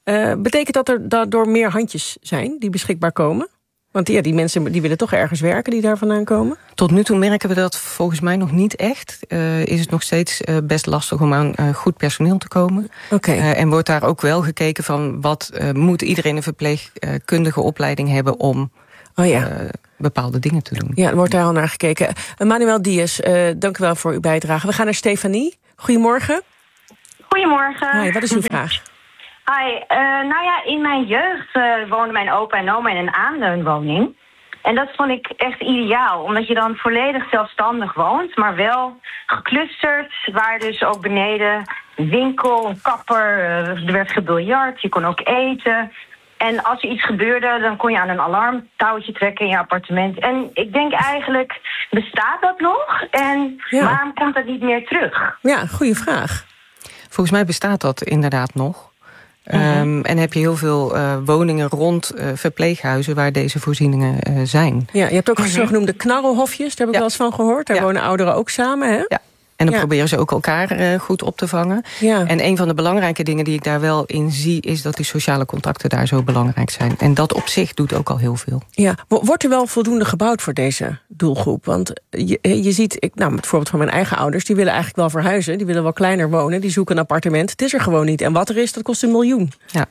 Uh, betekent dat er daardoor meer handjes zijn die beschikbaar komen? Want ja, die mensen die willen toch ergens werken die daar vandaan komen? Tot nu toe merken we dat volgens mij nog niet echt. Uh, is het nog steeds uh, best lastig om aan uh, goed personeel te komen. Okay. Uh, en wordt daar ook wel gekeken van... wat uh, moet iedereen een verpleegkundige opleiding hebben om... Oh ja. Uh, bepaalde dingen te doen. Ja, er wordt daar al naar gekeken. Uh, Manuel Diaz, uh, dank u wel voor uw bijdrage. We gaan naar Stefanie. Goedemorgen. Goedemorgen. Hi, wat is uw vraag? Hi, uh, nou ja, in mijn jeugd uh, woonden mijn opa en oma in een aanleunwoning. En dat vond ik echt ideaal, omdat je dan volledig zelfstandig woont, maar wel geclusterd, waar dus ook beneden een winkel, een kapper, uh, er werd gebiljart, je kon ook eten. En als er iets gebeurde, dan kon je aan een alarmtouwtje trekken in je appartement. En ik denk eigenlijk, bestaat dat nog? En ja. waarom komt dat niet meer terug? Ja, goede vraag. Volgens mij bestaat dat inderdaad nog. Uh-huh. Um, en heb je heel veel uh, woningen rond uh, verpleeghuizen waar deze voorzieningen uh, zijn. Ja, je hebt ook uh-huh. zogenoemde knarrelhofjes, daar heb ik ja. wel eens van gehoord. Daar ja. wonen ouderen ook samen, hè? Ja. En dan ja. proberen ze ook elkaar uh, goed op te vangen. Ja. En een van de belangrijke dingen die ik daar wel in zie... is dat die sociale contacten daar zo belangrijk zijn. En dat op zich doet ook al heel veel. Ja. Wordt er wel voldoende gebouwd voor deze doelgroep? Want je, je ziet, ik, nou, het voorbeeld van mijn eigen ouders... die willen eigenlijk wel verhuizen, die willen wel kleiner wonen... die zoeken een appartement, het is er gewoon niet. En wat er is, dat kost een miljoen. Ja.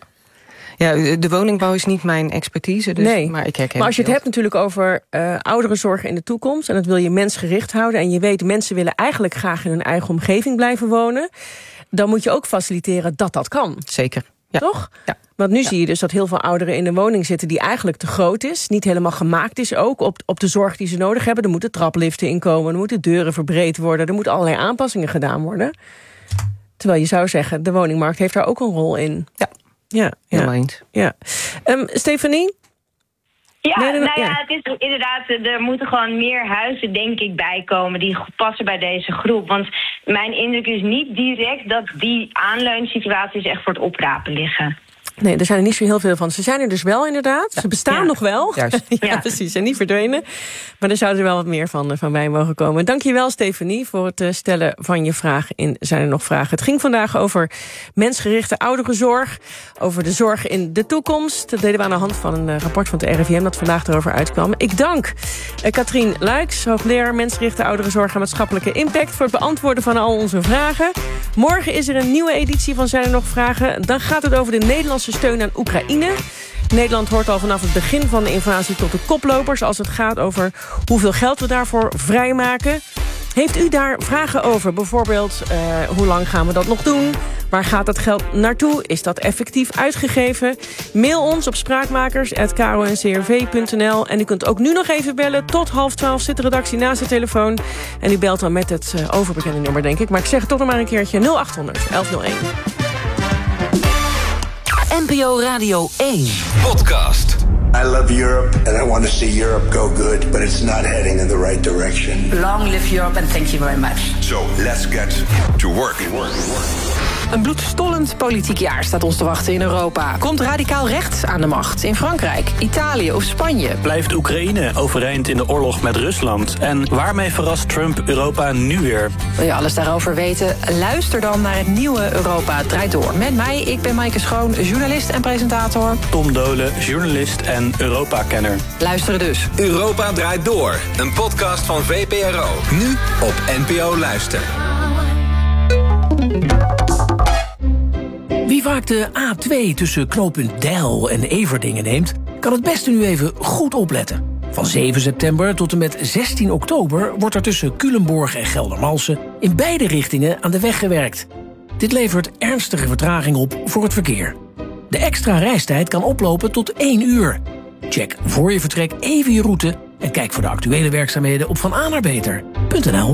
Ja, de woningbouw is niet mijn expertise, dus, nee. maar ik herken Maar als je het veel. hebt natuurlijk over uh, ouderenzorg in de toekomst... en dat wil je mensgericht houden... en je weet, mensen willen eigenlijk graag in hun eigen omgeving blijven wonen... dan moet je ook faciliteren dat dat kan. Zeker. Ja. Toch? Ja. Want nu ja. zie je dus dat heel veel ouderen in een woning zitten... die eigenlijk te groot is, niet helemaal gemaakt is ook... op, op de zorg die ze nodig hebben. Er moeten trapliften inkomen, er moeten deuren verbreed worden... er moeten allerlei aanpassingen gedaan worden. Terwijl je zou zeggen, de woningmarkt heeft daar ook een rol in. Ja. Ja, helemaal eens. Ja. Um, Stefanie? Ja, nee, nee, nou ja, ja, het is inderdaad, er moeten gewoon meer huizen, denk ik, bijkomen die goed passen bij deze groep. Want mijn indruk is niet direct dat die aanleunsituaties echt voor het oprapen liggen. Nee, er zijn er niet zo heel veel van. Ze zijn er dus wel inderdaad. Ze bestaan ja. nog wel. Juist. ja, ja, precies. Ze zijn niet verdwenen. Maar er zouden er wel wat meer van, van bij mogen komen. Dank je wel, Stefanie, voor het stellen van je vraag in Zijn er nog vragen. Het ging vandaag over mensgerichte ouderenzorg. Over de zorg in de toekomst. Dat deden we aan de hand van een rapport van het R I V M... dat vandaag erover uitkwam. Ik dank uh, Katrien Luijks, hoogleraar mensgerichte ouderenzorg en maatschappelijke impact... voor het beantwoorden van al onze vragen. Morgen is er een nieuwe editie van Zijn er nog vragen. Dan gaat het over de Nederlandse steun aan Oekraïne. Nederland hoort al vanaf het begin van de invasie tot de koplopers... als het gaat over hoeveel geld we daarvoor vrijmaken. Heeft u daar vragen over? Bijvoorbeeld, uh, hoe lang gaan we dat nog doen? Waar gaat dat geld naartoe? Is dat effectief uitgegeven? Mail ons op spraakmakers apenstaartje k o n c r v punt n l. En u kunt ook nu nog even bellen. Tot half twaalf zit de redactie naast de telefoon. En u belt dan met het uh, overbekende nummer, denk ik. Maar ik zeg het toch nog maar een keertje. nul acht honderd, elf nul één. N P O Radio één podcast. I love Europe and I want to see Europe go good, but it's not heading in the right direction. Long live Europe and thank you very much. So let's get to work. Een bloedstollend politiek jaar staat ons te wachten in Europa. Komt radicaal rechts aan de macht in Frankrijk, Italië of Spanje? Blijft Oekraïne overeind in de oorlog met Rusland? En waarmee verrast Trump Europa nu weer? Wil je alles daarover weten? Luister dan naar het nieuwe Europa Draait Door. Met mij, ik ben Maaike Schoon, journalist en presentator. Tom Dolen, journalist en Europa-kenner. Luisteren dus. Europa Draait Door, een podcast van V P R O. Nu op N P O Luister. Wie vaak de A twee tussen knooppunt Deil en Everdingen neemt, kan het beste nu even goed opletten. Van zeven september tot en met zestien oktober wordt er tussen Culemborg en Geldermalsen in beide richtingen aan de weg gewerkt. Dit levert ernstige vertraging op voor het verkeer. De extra reistijd kan oplopen tot één uur. Check voor je vertrek even je route en kijk voor de actuele werkzaamheden op van a naar beter punt n l.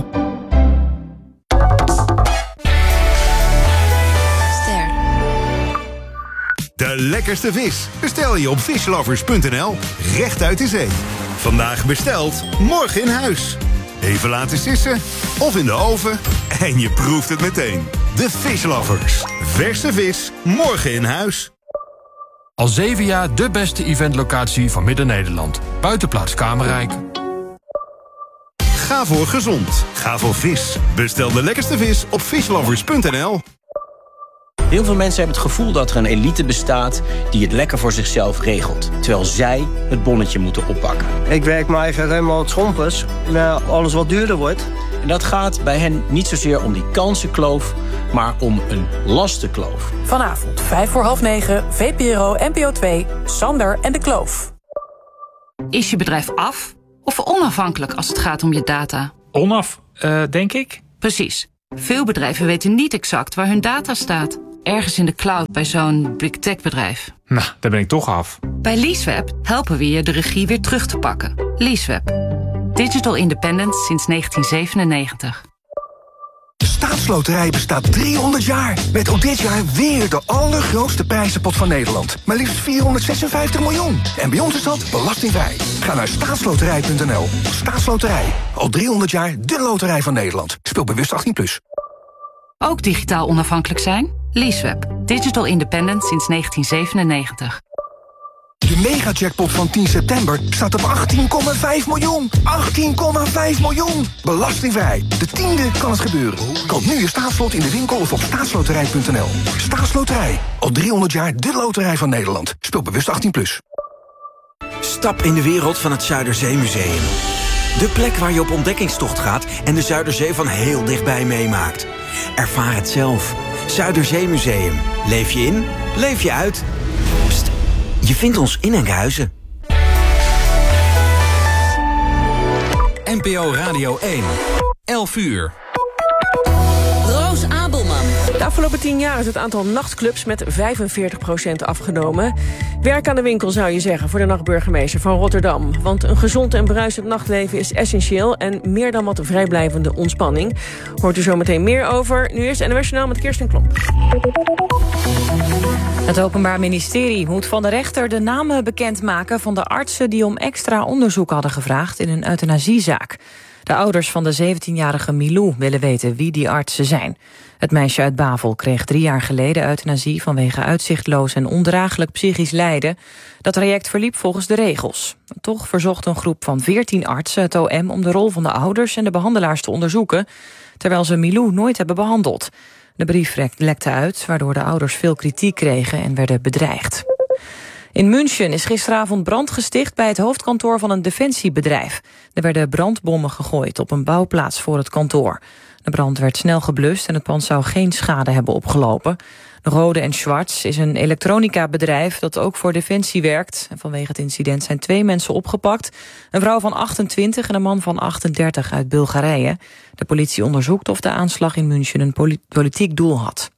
De lekkerste vis bestel je op fishlovers punt n l. Recht uit de zee. Vandaag besteld, morgen in huis. Even laten sissen of in de oven en je proeft het meteen. De Fishlovers. Verse vis, morgen in huis. Al zeven jaar de beste eventlocatie van Midden-Nederland. Buitenplaats Kamerrijk. Ga voor gezond. Ga voor vis. Bestel de lekkerste vis op fishlovers punt n l. Heel veel mensen hebben het gevoel dat er een elite bestaat die het lekker voor zichzelf regelt, terwijl zij het bonnetje moeten oppakken. Ik werk mijn eigen Remmel Schompers, naar alles wat duurder wordt. En dat gaat bij hen niet zozeer om die kansenkloof, maar om een lastenkloof. Vanavond, vijf voor half negen, V P R O, N P O twee, Sander en de Kloof. Is je bedrijf af of onafhankelijk als het gaat om je data? Onaf, uh, denk ik. Precies. Veel bedrijven weten niet exact waar hun data staat. Ergens in de cloud bij zo'n big tech bedrijf. Nou, daar ben ik toch af. Bij Leaseweb helpen we je de regie weer terug te pakken. Leaseweb. Digital independence sinds negentien zevenennegentig. De Staatsloterij bestaat driehonderd jaar. Met ook dit jaar weer de allergrootste prijzenpot van Nederland. Maar liefst vierhonderdzesenvijftig miljoen. En bij ons is dat belastingvrij. Ga naar staatsloterij punt n l. Staatsloterij. Al driehonderd jaar de loterij van Nederland. Speel bewust achttien plus. Ook digitaal onafhankelijk zijn? Leaseweb. Digital independence sinds negentien zevenennegentig. De megajackpot van tien september staat op achttien komma vijf miljoen. achttien komma vijf miljoen. Belastingvrij. De tiende kan het gebeuren. Koop nu je staatslot in de winkel of op staatsloterij punt n l. Staatsloterij. Al driehonderd jaar de loterij van Nederland. Speel bewust achttien plus. Stap in de wereld van het Zuiderzeemuseum. De plek waar je op ontdekkingstocht gaat en de Zuiderzee van heel dichtbij meemaakt. Ervaar het zelf. Zuiderzeemuseum. Leef je in, leef je uit. Pst, je vindt ons in Enkhuizen. N P O Radio één. elf uur. Roos Abelman. De afgelopen tien jaar is het aantal nachtclubs met vijfenveertig procent afgenomen. Werk aan de winkel, zou je zeggen, voor de nachtburgemeester van Rotterdam. Want een gezond en bruisend nachtleven is essentieel en meer dan wat een vrijblijvende ontspanning. Hoort u zo meteen meer over. Nu eerst N O S Journaal met Kirsten Klomp. Het Openbaar Ministerie moet van de rechter de namen bekendmaken van de artsen die om extra onderzoek hadden gevraagd in een euthanasiezaak. De ouders van de zeventienjarige Milou willen weten wie die artsen zijn. Het meisje uit Bavel kreeg drie jaar geleden euthanasie vanwege uitzichtloos en ondraaglijk psychisch lijden. Dat traject verliep volgens de regels. Toch verzocht een groep van veertien artsen het O M om de rol van de ouders en de behandelaars te onderzoeken, terwijl ze Milou nooit hebben behandeld. De brief lekte uit, waardoor de ouders veel kritiek kregen en werden bedreigd. In München is gisteravond brand gesticht bij het hoofdkantoor van een defensiebedrijf. Er werden brandbommen gegooid op een bouwplaats voor het kantoor. De brand werd snel geblust en het pand zou geen schade hebben opgelopen. Rode en Schwarz is een elektronica-bedrijf dat ook voor Defensie werkt. En vanwege het incident zijn twee mensen opgepakt. Een vrouw van achtentwintig en een man van achtendertig uit Bulgarije. De politie onderzoekt of de aanslag in München een politiek doel had.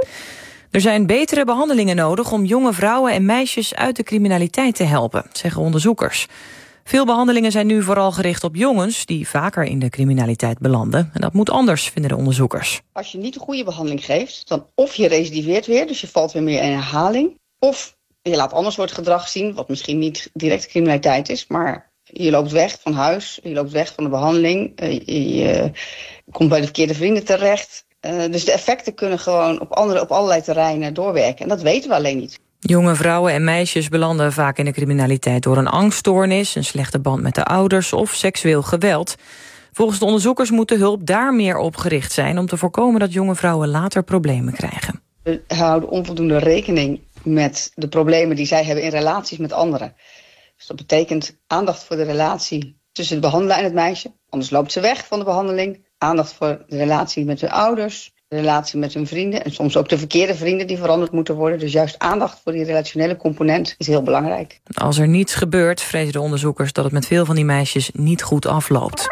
Er zijn betere behandelingen nodig om jonge vrouwen en meisjes uit de criminaliteit te helpen, zeggen onderzoekers. Veel behandelingen zijn nu vooral gericht op jongens die vaker in de criminaliteit belanden. En dat moet anders, vinden de onderzoekers. Als je niet een goede behandeling geeft, dan of je recidiveert weer, dus je valt weer meer in herhaling, of je laat ander soort gedrag zien, wat misschien niet direct criminaliteit is, maar je loopt weg van huis, je loopt weg van de behandeling, je, je komt bij de verkeerde vrienden terecht. Uh, dus de effecten kunnen gewoon op, andere, op allerlei terreinen doorwerken. En dat weten we alleen niet. Jonge vrouwen en meisjes belanden vaak in de criminaliteit door een angststoornis, een slechte band met de ouders of seksueel geweld. Volgens de onderzoekers moet de hulp daar meer op gericht zijn om te voorkomen dat jonge vrouwen later problemen krijgen. We houden onvoldoende rekening met de problemen die zij hebben in relaties met anderen. Dus dat betekent aandacht voor de relatie tussen de behandelaar en het meisje. Anders loopt ze weg van de behandeling. Aandacht voor de relatie met hun ouders, de relatie met hun vrienden en soms ook de verkeerde vrienden die veranderd moeten worden. Dus juist aandacht voor die relationele component is heel belangrijk. Als er niets gebeurt, vrezen de onderzoekers dat het met veel van die meisjes niet goed afloopt.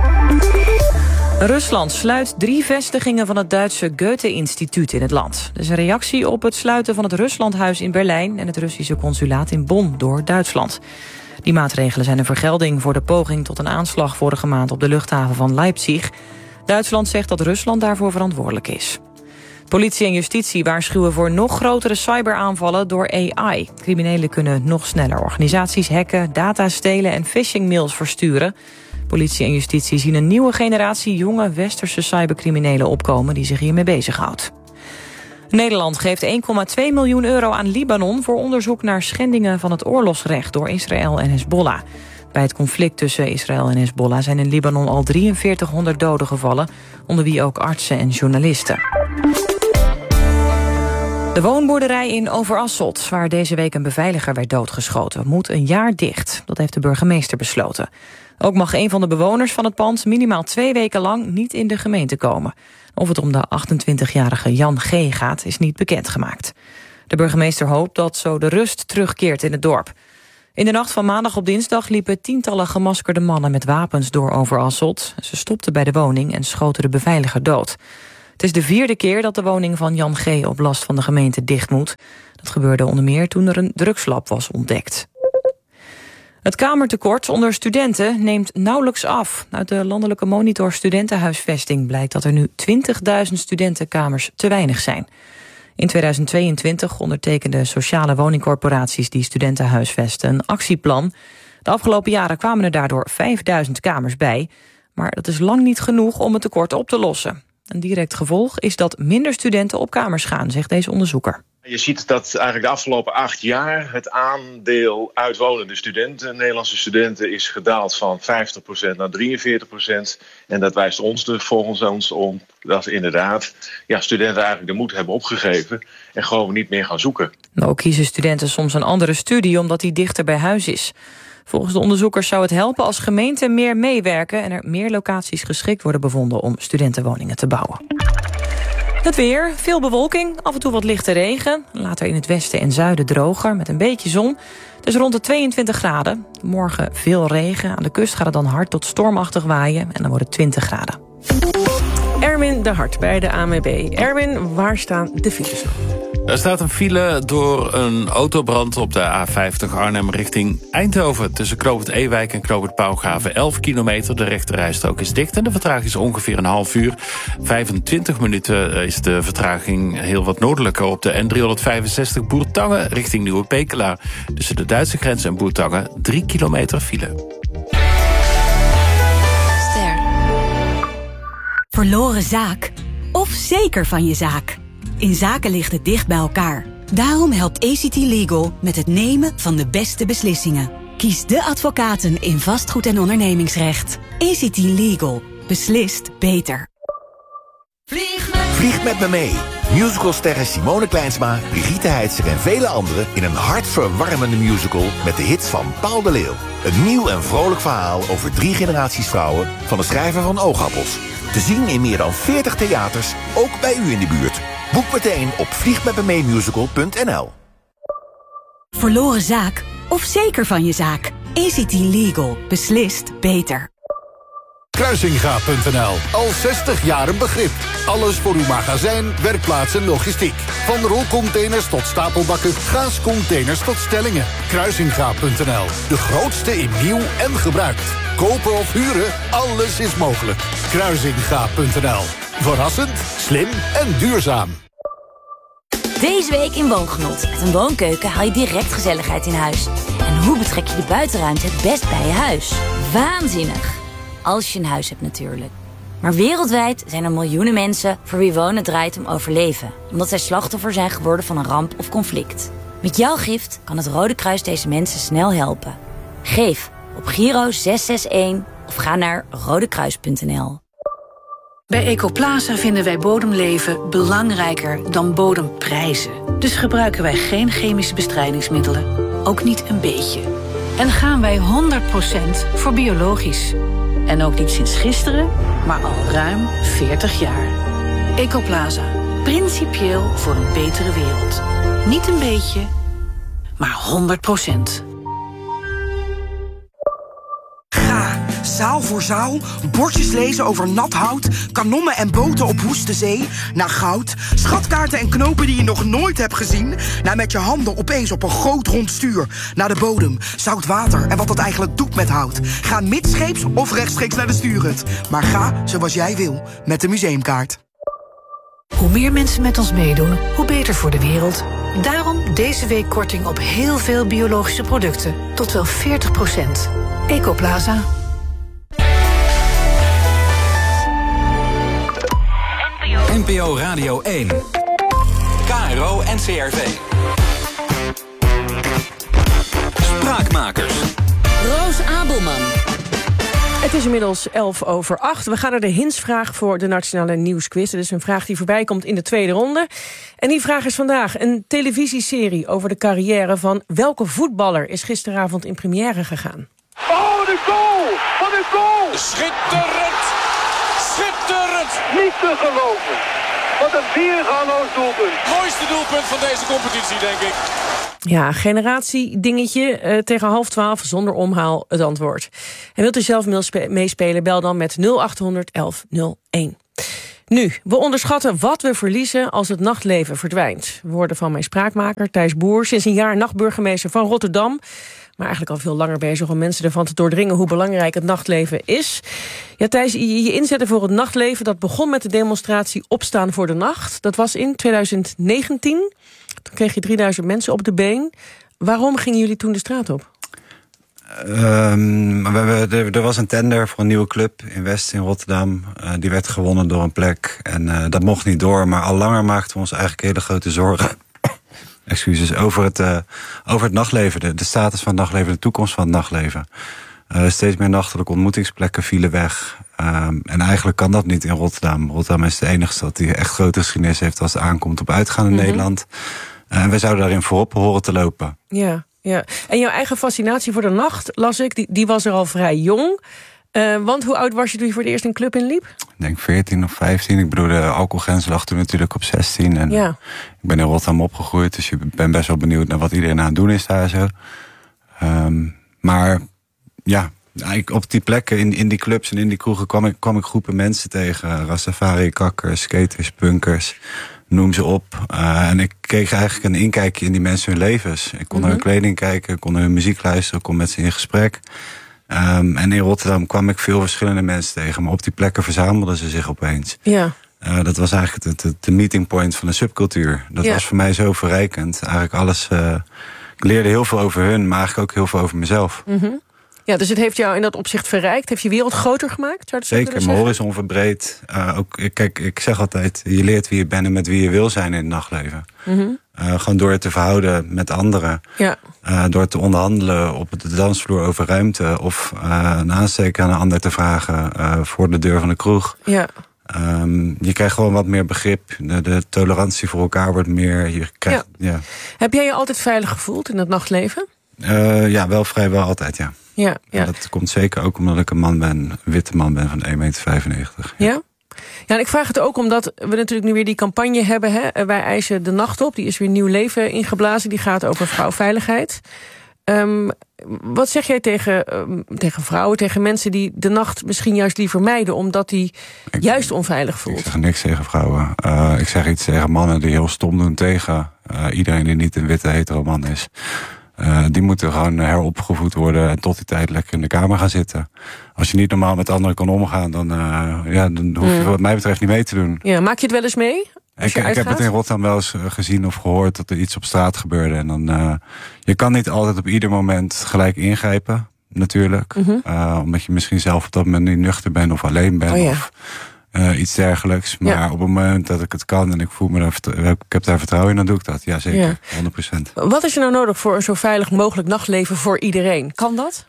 Rusland sluit drie vestigingen van het Duitse Goethe-instituut in het land. Dat is een reactie op het sluiten van het Ruslandhuis in Berlijn en het Russische consulaat in Bonn door Duitsland. Die maatregelen zijn een vergelding voor de poging tot een aanslag vorige maand op de luchthaven van Leipzig. Duitsland zegt dat Rusland daarvoor verantwoordelijk is. Politie en justitie waarschuwen voor nog grotere cyberaanvallen door A I. Criminelen kunnen nog sneller organisaties hacken, data stelen en phishingmails versturen. Politie en justitie zien een nieuwe generatie jonge westerse cybercriminelen opkomen die zich hiermee bezighoudt. Nederland geeft één komma twee miljoen euro aan Libanon voor onderzoek naar schendingen van het oorlogsrecht door Israël en Hezbollah. Bij het conflict tussen Israël en Hezbollah zijn in Libanon al drieënveertighonderd doden gevallen, onder wie ook artsen en journalisten. De woonboerderij in Overasselt, waar deze week een beveiliger werd doodgeschoten, moet een jaar dicht. Dat heeft de burgemeester besloten. Ook mag een van de bewoners van het pand minimaal twee weken lang niet in de gemeente komen. Of het om de achtentwintigjarige Jan G. gaat, is niet bekendgemaakt. De burgemeester hoopt dat zo de rust terugkeert in het dorp. In de nacht van maandag op dinsdag liepen tientallen gemaskerde mannen met wapens door Overasselt. Ze stopten bij de woning en schoten de beveiliger dood. Het is de vierde keer dat de woning van Jan G. op last van de gemeente dicht moet. Dat gebeurde onder meer toen er een drugslab was ontdekt. Het kamertekort onder studenten neemt nauwelijks af. Uit de landelijke monitor studentenhuisvesting blijkt dat er nu twintigduizend studentenkamers te weinig zijn. In tweeduizend tweeëntwintig ondertekenden sociale woningcorporaties die studenten huisvesten een actieplan. De afgelopen jaren kwamen er daardoor vijfduizend kamers bij. Maar dat is lang niet genoeg om het tekort op te lossen. Een direct gevolg is dat minder studenten op kamers gaan, zegt deze onderzoeker. Je ziet dat eigenlijk de afgelopen acht jaar het aandeel uitwonende studenten, Nederlandse studenten, is gedaald van vijftig procent naar drieënveertig procent. En dat wijst ons dus volgens ons om dat inderdaad ja, studenten eigenlijk de moed hebben opgegeven en gewoon niet meer gaan zoeken. Ook kiezen studenten soms een andere studie omdat die dichter bij huis is. Volgens de onderzoekers zou het helpen als gemeenten meer meewerken en er meer locaties geschikt worden bevonden om studentenwoningen te bouwen. Het weer, veel bewolking, af en toe wat lichte regen. Later in het westen en zuiden droger, met een beetje zon. Het is rond de tweeëntwintig graden. Morgen veel regen. Aan de kust gaat het dan hard tot stormachtig waaien. En dan wordt het twintig graden. Erwin de Hart bij de A N W B. Erwin, waar staan de files nog? Er staat een file door een autobrand op de A vijftig Arnhem richting Eindhoven. Tussen Knoopend Ewijk en Knoopend Pauwgave elf kilometer. De rechterrijstrook is dicht en de vertraging is ongeveer een half uur. vijfentwintig minuten is de vertraging heel wat noordelijker op de N driehonderdvijfenzestig Bourtange richting Nieuwe Pekela. Tussen de Duitse grens en Bourtange drie kilometer file. Ster. Verloren zaak of zeker van je zaak? In zaken ligt het dicht bij elkaar. Daarom helpt A C T Legal met het nemen van de beste beslissingen. Kies de advocaten in vastgoed- en ondernemingsrecht. A C T Legal. Beslist beter. Vlieg met, Vlieg met me mee. Musicalsterren Simone Kleinsma, Brigitte Heitzer en vele anderen in een hartverwarmende musical met de hits van Paul de Leeuw. Een nieuw en vrolijk verhaal over drie generaties vrouwen van de schrijver van Oogappels. Te zien in meer dan veertig theaters, ook bij u in de buurt. Boek meteen op vliegmetmemeemusical punt n l. Verloren zaak of zeker van je zaak? A C T Legal. Beslist beter. Kruisinga punt n l. Al zestig jaar een begrip. Alles voor uw magazijn, werkplaats en logistiek. Van rolcontainers tot stapelbakken, gaascontainers tot stellingen. Kruisinga punt n l. De grootste in nieuw en gebruikt. Kopen of huren, alles is mogelijk. Kruisinga punt n l. Verrassend, slim en duurzaam. Deze week in Woongenot. Met een woonkeuken haal je direct gezelligheid in huis. En hoe betrek je de buitenruimte het best bij je huis? Waanzinnig! Als je een huis hebt natuurlijk. Maar wereldwijd zijn er miljoenen mensen voor wie wonen draait om overleven. Omdat zij slachtoffer zijn geworden van een ramp of conflict. Met jouw gift kan het Rode Kruis deze mensen snel helpen. Geef op Giro zes zes een of ga naar rodekruis punt n l. Bij Ecoplaza vinden wij bodemleven belangrijker dan bodemprijzen. Dus gebruiken wij geen chemische bestrijdingsmiddelen. Ook niet een beetje. En gaan wij honderd procent voor biologisch. En ook niet sinds gisteren, maar al ruim veertig jaar. Ecoplaza. Principieel voor een betere wereld. Niet een beetje, maar honderd procent. Ga, zaal voor zaal, bordjes lezen over nat hout, kanonnen en boten op woeste zee, naar goud, schatkaarten en knopen die je nog nooit hebt gezien, naar met je handen opeens op een groot rond stuur, naar de bodem, zout water en wat dat eigenlijk doet met hout. Ga midscheeps of rechtstreeks naar de stuurhut, maar ga zoals jij wil, met de museumkaart. Hoe meer mensen met ons meedoen, hoe beter voor de wereld. Daarom deze week korting op heel veel biologische producten, tot wel veertig procent. Ecoplaza. N P O Radio één. K R O en C R V. Spraakmakers. Roos Abelman. Het is inmiddels elf over acht. We gaan naar de Hinsvraag voor de Nationale Nieuwsquiz. Dat is een vraag die voorbij komt in de tweede ronde. En die vraag is vandaag: een televisieserie over de carrière van welke voetballer is gisteravond in première gegaan? Oh, de goal! Wat een goal! Schitterend! Schitterend! Niet te geloven. Wat een weergaloos doelpunt. Mooiste doelpunt van deze competitie, denk ik. Ja, generatiedingetje. Uh, tegen half twaalf, zonder omhaal, het antwoord. En wilt u zelf meespelen, bel dan met nul acht honderd elf nul één. Nu, we onderschatten wat we verliezen als het nachtleven verdwijnt. Woorden van mijn spraakmaker Thijs Boer, sinds een jaar nachtburgemeester van Rotterdam. Maar eigenlijk al veel langer bezig om mensen ervan te doordringen hoe belangrijk het nachtleven is. Ja, Thijs, je inzetten voor het nachtleven, dat begon met de demonstratie Opstaan voor de Nacht. Dat was in twintig negentien. Toen kreeg je drieduizend mensen op de been. Waarom gingen jullie toen de straat op? Um, we, we, er, er was een tender voor een nieuwe club in West in Rotterdam. Uh, die werd gewonnen door een plek. En uh, dat mocht niet door. Maar al langer maakten we ons eigenlijk hele grote zorgen excuses, over, het, uh, over het nachtleven. De, de status van het nachtleven, de toekomst van het nachtleven. Uh, steeds meer nachtelijke ontmoetingsplekken vielen weg. Um, en eigenlijk kan dat niet in Rotterdam. Rotterdam is de enige stad die echt grote geschiedenis heeft als het aankomt op uitgaan in mm-hmm. Nederland. Uh, en wij zouden daarin voorop horen te lopen. Ja, ja. En jouw eigen fascinatie voor de nacht, las ik, die, die was er al vrij jong. Uh, want hoe oud was je toen je voor het eerst een club inliep? Ik denk veertien of vijftien. Ik bedoel, de alcoholgrens lag toen natuurlijk op zestien. En ja. Ik ben in Rotterdam opgegroeid, dus ik ben best wel benieuwd naar wat iedereen aan het doen is daar zo. Um, maar ja, op die plekken, in, in die clubs en in die kroegen kwam ik, kwam ik groepen mensen tegen. Rastafari, kakkers, skaters, punkers, noem ze op. Uh, en ik kreeg eigenlijk een inkijkje in die mensen hun levens. Ik kon mm-hmm. naar hun kleding kijken, ik kon naar hun muziek luisteren, ik kon met ze in gesprek. Um, en in Rotterdam kwam ik veel verschillende mensen tegen. Maar op die plekken verzamelden ze zich opeens. Ja. Uh, dat was eigenlijk de, de, de meeting point van de subcultuur. Dat ja. was voor mij zo verrijkend. Eigenlijk alles. Uh, ik leerde heel veel over hun, maar eigenlijk ook heel veel over mezelf. Mm-hmm. Ja, dus het heeft jou in dat opzicht verrijkt. Heeft je wereld groter gemaakt? Zou Zeker, mijn horizon verbreed. Uh, ook, kijk, ik zeg altijd, je leert wie je bent en met wie je wil zijn in het nachtleven. Mm-hmm. Uh, gewoon door te verhouden met anderen. Ja. Uh, door te onderhandelen op de dansvloer over ruimte. Of uh, een aansteker aan een ander te vragen uh, voor de deur van de kroeg. Ja. Um, je krijgt gewoon wat meer begrip. De, de tolerantie voor elkaar wordt meer. Je krijgt, ja. Ja. Heb jij je altijd veilig gevoeld in het nachtleven? Uh, ja, wel vrijwel altijd, ja. Ja, ja. Dat komt zeker ook omdat ik een man ben, een witte man ben van één komma vijfennegentig meter. Ja? Ja? Ja, en ik vraag het ook omdat we natuurlijk nu weer die campagne hebben. Hè? Wij eisen de nacht op. Die is weer nieuw leven ingeblazen. Die gaat over vrouwveiligheid. Um, wat zeg jij tegen, um, tegen vrouwen, tegen mensen die de nacht misschien juist liever mijden, omdat die ik, juist onveilig voelt? Ik zeg niks tegen vrouwen. Uh, ik zeg iets tegen mannen die heel stom doen tegen uh, iedereen die niet een witte hetero man is. Uh, die moeten gewoon heropgevoed worden en tot die tijd lekker in de kamer gaan zitten. Als je niet normaal met anderen kan omgaan, dan, uh, ja, dan hoef je mm. wat mij betreft niet mee te doen. Ja, maak je het wel eens mee? Ik, ik heb het in Rotterdam wel eens gezien of gehoord dat er iets op straat gebeurde. En dan, uh, je kan niet altijd op ieder moment gelijk ingrijpen, natuurlijk. Mm-hmm. Uh, omdat je misschien zelf op dat moment niet nuchter bent of alleen bent. Oh, ja. Of uh, iets dergelijks. Maar ja. op het moment dat ik het kan en ik voel me daar, ik heb daar vertrouwen in, dan doe ik dat. Ja, zeker. Ja. honderd procent. Wat is er nou nodig voor een zo veilig mogelijk nachtleven voor iedereen? Kan dat?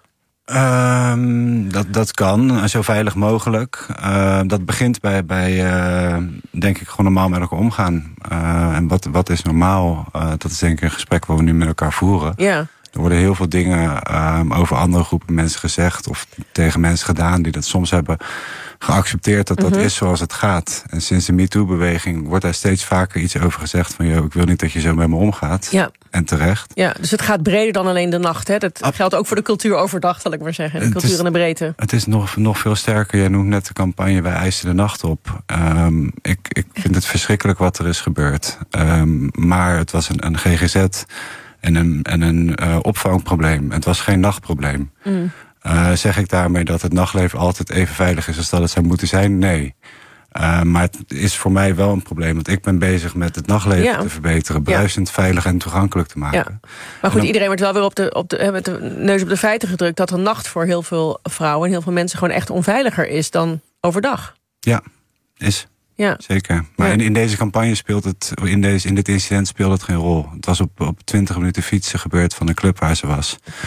Um, dat, dat kan, zo veilig mogelijk. Uh, dat begint bij, bij uh, denk ik, gewoon normaal met elkaar omgaan. Uh, en wat, wat is normaal? Uh, dat is denk ik een gesprek wat we nu met elkaar voeren. Ja. Er worden heel veel dingen uh, over andere groepen mensen gezegd of tegen mensen gedaan die dat soms hebben geaccepteerd dat dat mm-hmm. is zoals het gaat. En sinds de MeToo-beweging wordt daar steeds vaker iets over gezegd van, joh, ik wil niet dat je zo met me omgaat. Ja. En terecht. Ja, dus het gaat breder dan alleen de nacht. Hè? Dat Ab- geldt ook voor de cultuur overdag, zal ik maar zeggen. De het cultuur is, in de breedte. Het is nog, nog veel sterker. Jij noemt net de campagne Wij eisen de nacht op. Um, ik, ik vind het verschrikkelijk wat er is gebeurd. Um, maar het was een, een G G Z en een, en een uh, opvangprobleem. Het was geen nachtprobleem. Mm. Uh, zeg ik daarmee dat het nachtleven altijd even veilig is als dat het zou moeten zijn? Nee. Uh, maar het is voor mij wel een probleem. Want ik ben bezig met het nachtleven ja. te verbeteren. Bruisend, ja. veilig en toegankelijk te maken. Ja. Maar goed, dan, iedereen wordt wel weer op de, op de, met de neus op de feiten gedrukt dat een nacht voor heel veel vrouwen en heel veel mensen gewoon echt onveiliger is dan overdag. Ja, is. Ja. Zeker. Maar ja. in, in deze campagne speelt het, in, deze, in dit incident speelt het geen rol. Het was op, op twintig minuten fietsen gebeurd van de club waar ze was. Mm-hmm.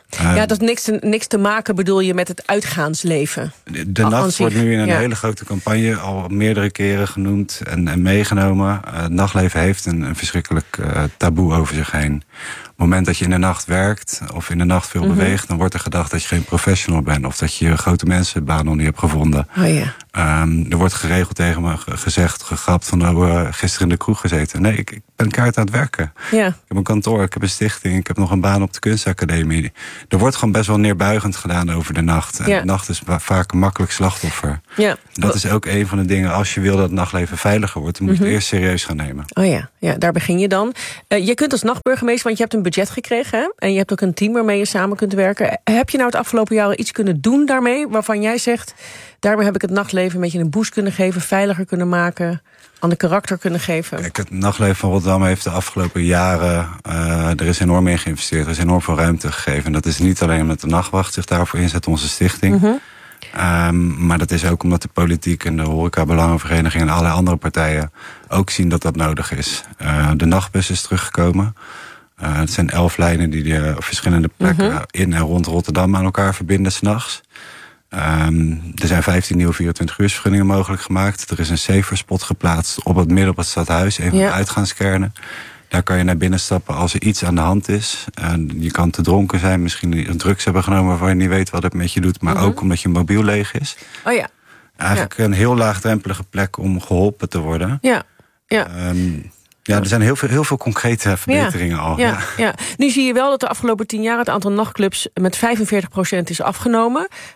Uh, ja, dat is niks te, niks te maken, bedoel je, met het uitgaansleven. De, de nacht wordt nu in een ja. hele grote campagne al meerdere keren genoemd en, en meegenomen. Uh, het nachtleven heeft een, een verschrikkelijk uh, taboe over zich heen. Op het moment dat je in de nacht werkt of in de nacht veel mm-hmm. beweegt, dan wordt er gedacht dat je geen professional bent of dat je je grote mensenbaan nog niet hebt gevonden. Oh, ja. um, er wordt geregeld tegen me gezegd, gegrapt van oh, uh, gisteren in de kroeg gezeten. Nee, ik, ik ben kaart aan het werken. Ja. Ik heb een kantoor, ik heb een stichting, ik heb nog een baan op de kunstacademie. Er wordt gewoon best wel neerbuigend gedaan over de nacht. En ja. de nacht is vaak een makkelijk slachtoffer. Ja. Dat is ook een van de dingen, als je wil dat het nachtleven veiliger wordt, dan moet je mm-hmm. het eerst serieus gaan nemen. Oh ja, ja, daar begin je dan. Uh, je kunt als nachtburgemeester, want je hebt een budget gekregen, hè? En je hebt ook een team waarmee je samen kunt werken. Heb je nou het afgelopen jaar iets kunnen doen daarmee, waarvan jij zegt, daarmee heb ik het nachtleven een beetje een boost kunnen geven, veiliger kunnen maken, aan de karakter kunnen geven? Kijk, het nachtleven van Rotterdam heeft de afgelopen jaren, uh, er is enorm in geïnvesteerd, er is enorm veel ruimte gegeven. En dat is niet alleen omdat de Nachtwacht zich daarvoor inzet, onze stichting. Mm-hmm. Um, maar dat is ook omdat de politiek en de horeca-belangenvereniging en allerlei andere partijen ook zien dat dat nodig is. Uh, de nachtbus is teruggekomen. Uh, het zijn elf lijnen die de verschillende plekken mm-hmm. in en rond Rotterdam aan elkaar verbinden 's nachts. Um, er zijn vijftien nieuwe vierentwintig-uursvergunningen mogelijk gemaakt. Er is een safer-spot geplaatst op het midden op het stadhuis, een van ja. de uitgaanskernen. Daar kan je naar binnen stappen als er iets aan de hand is. Uh, je kan te dronken zijn, misschien een drugs hebben genomen waarvan je niet weet wat het met je doet, maar mm-hmm. ook omdat je mobiel leeg is. Oh ja. Eigenlijk ja. een heel laagdrempelige plek om geholpen te worden. Ja. Ja. Um, Ja, er zijn heel veel, heel veel concrete verbeteringen ja, al. Ja, ja. Ja. Nu zie je wel dat de afgelopen tien jaar het aantal nachtclubs met vijfenveertig procent is afgenomen.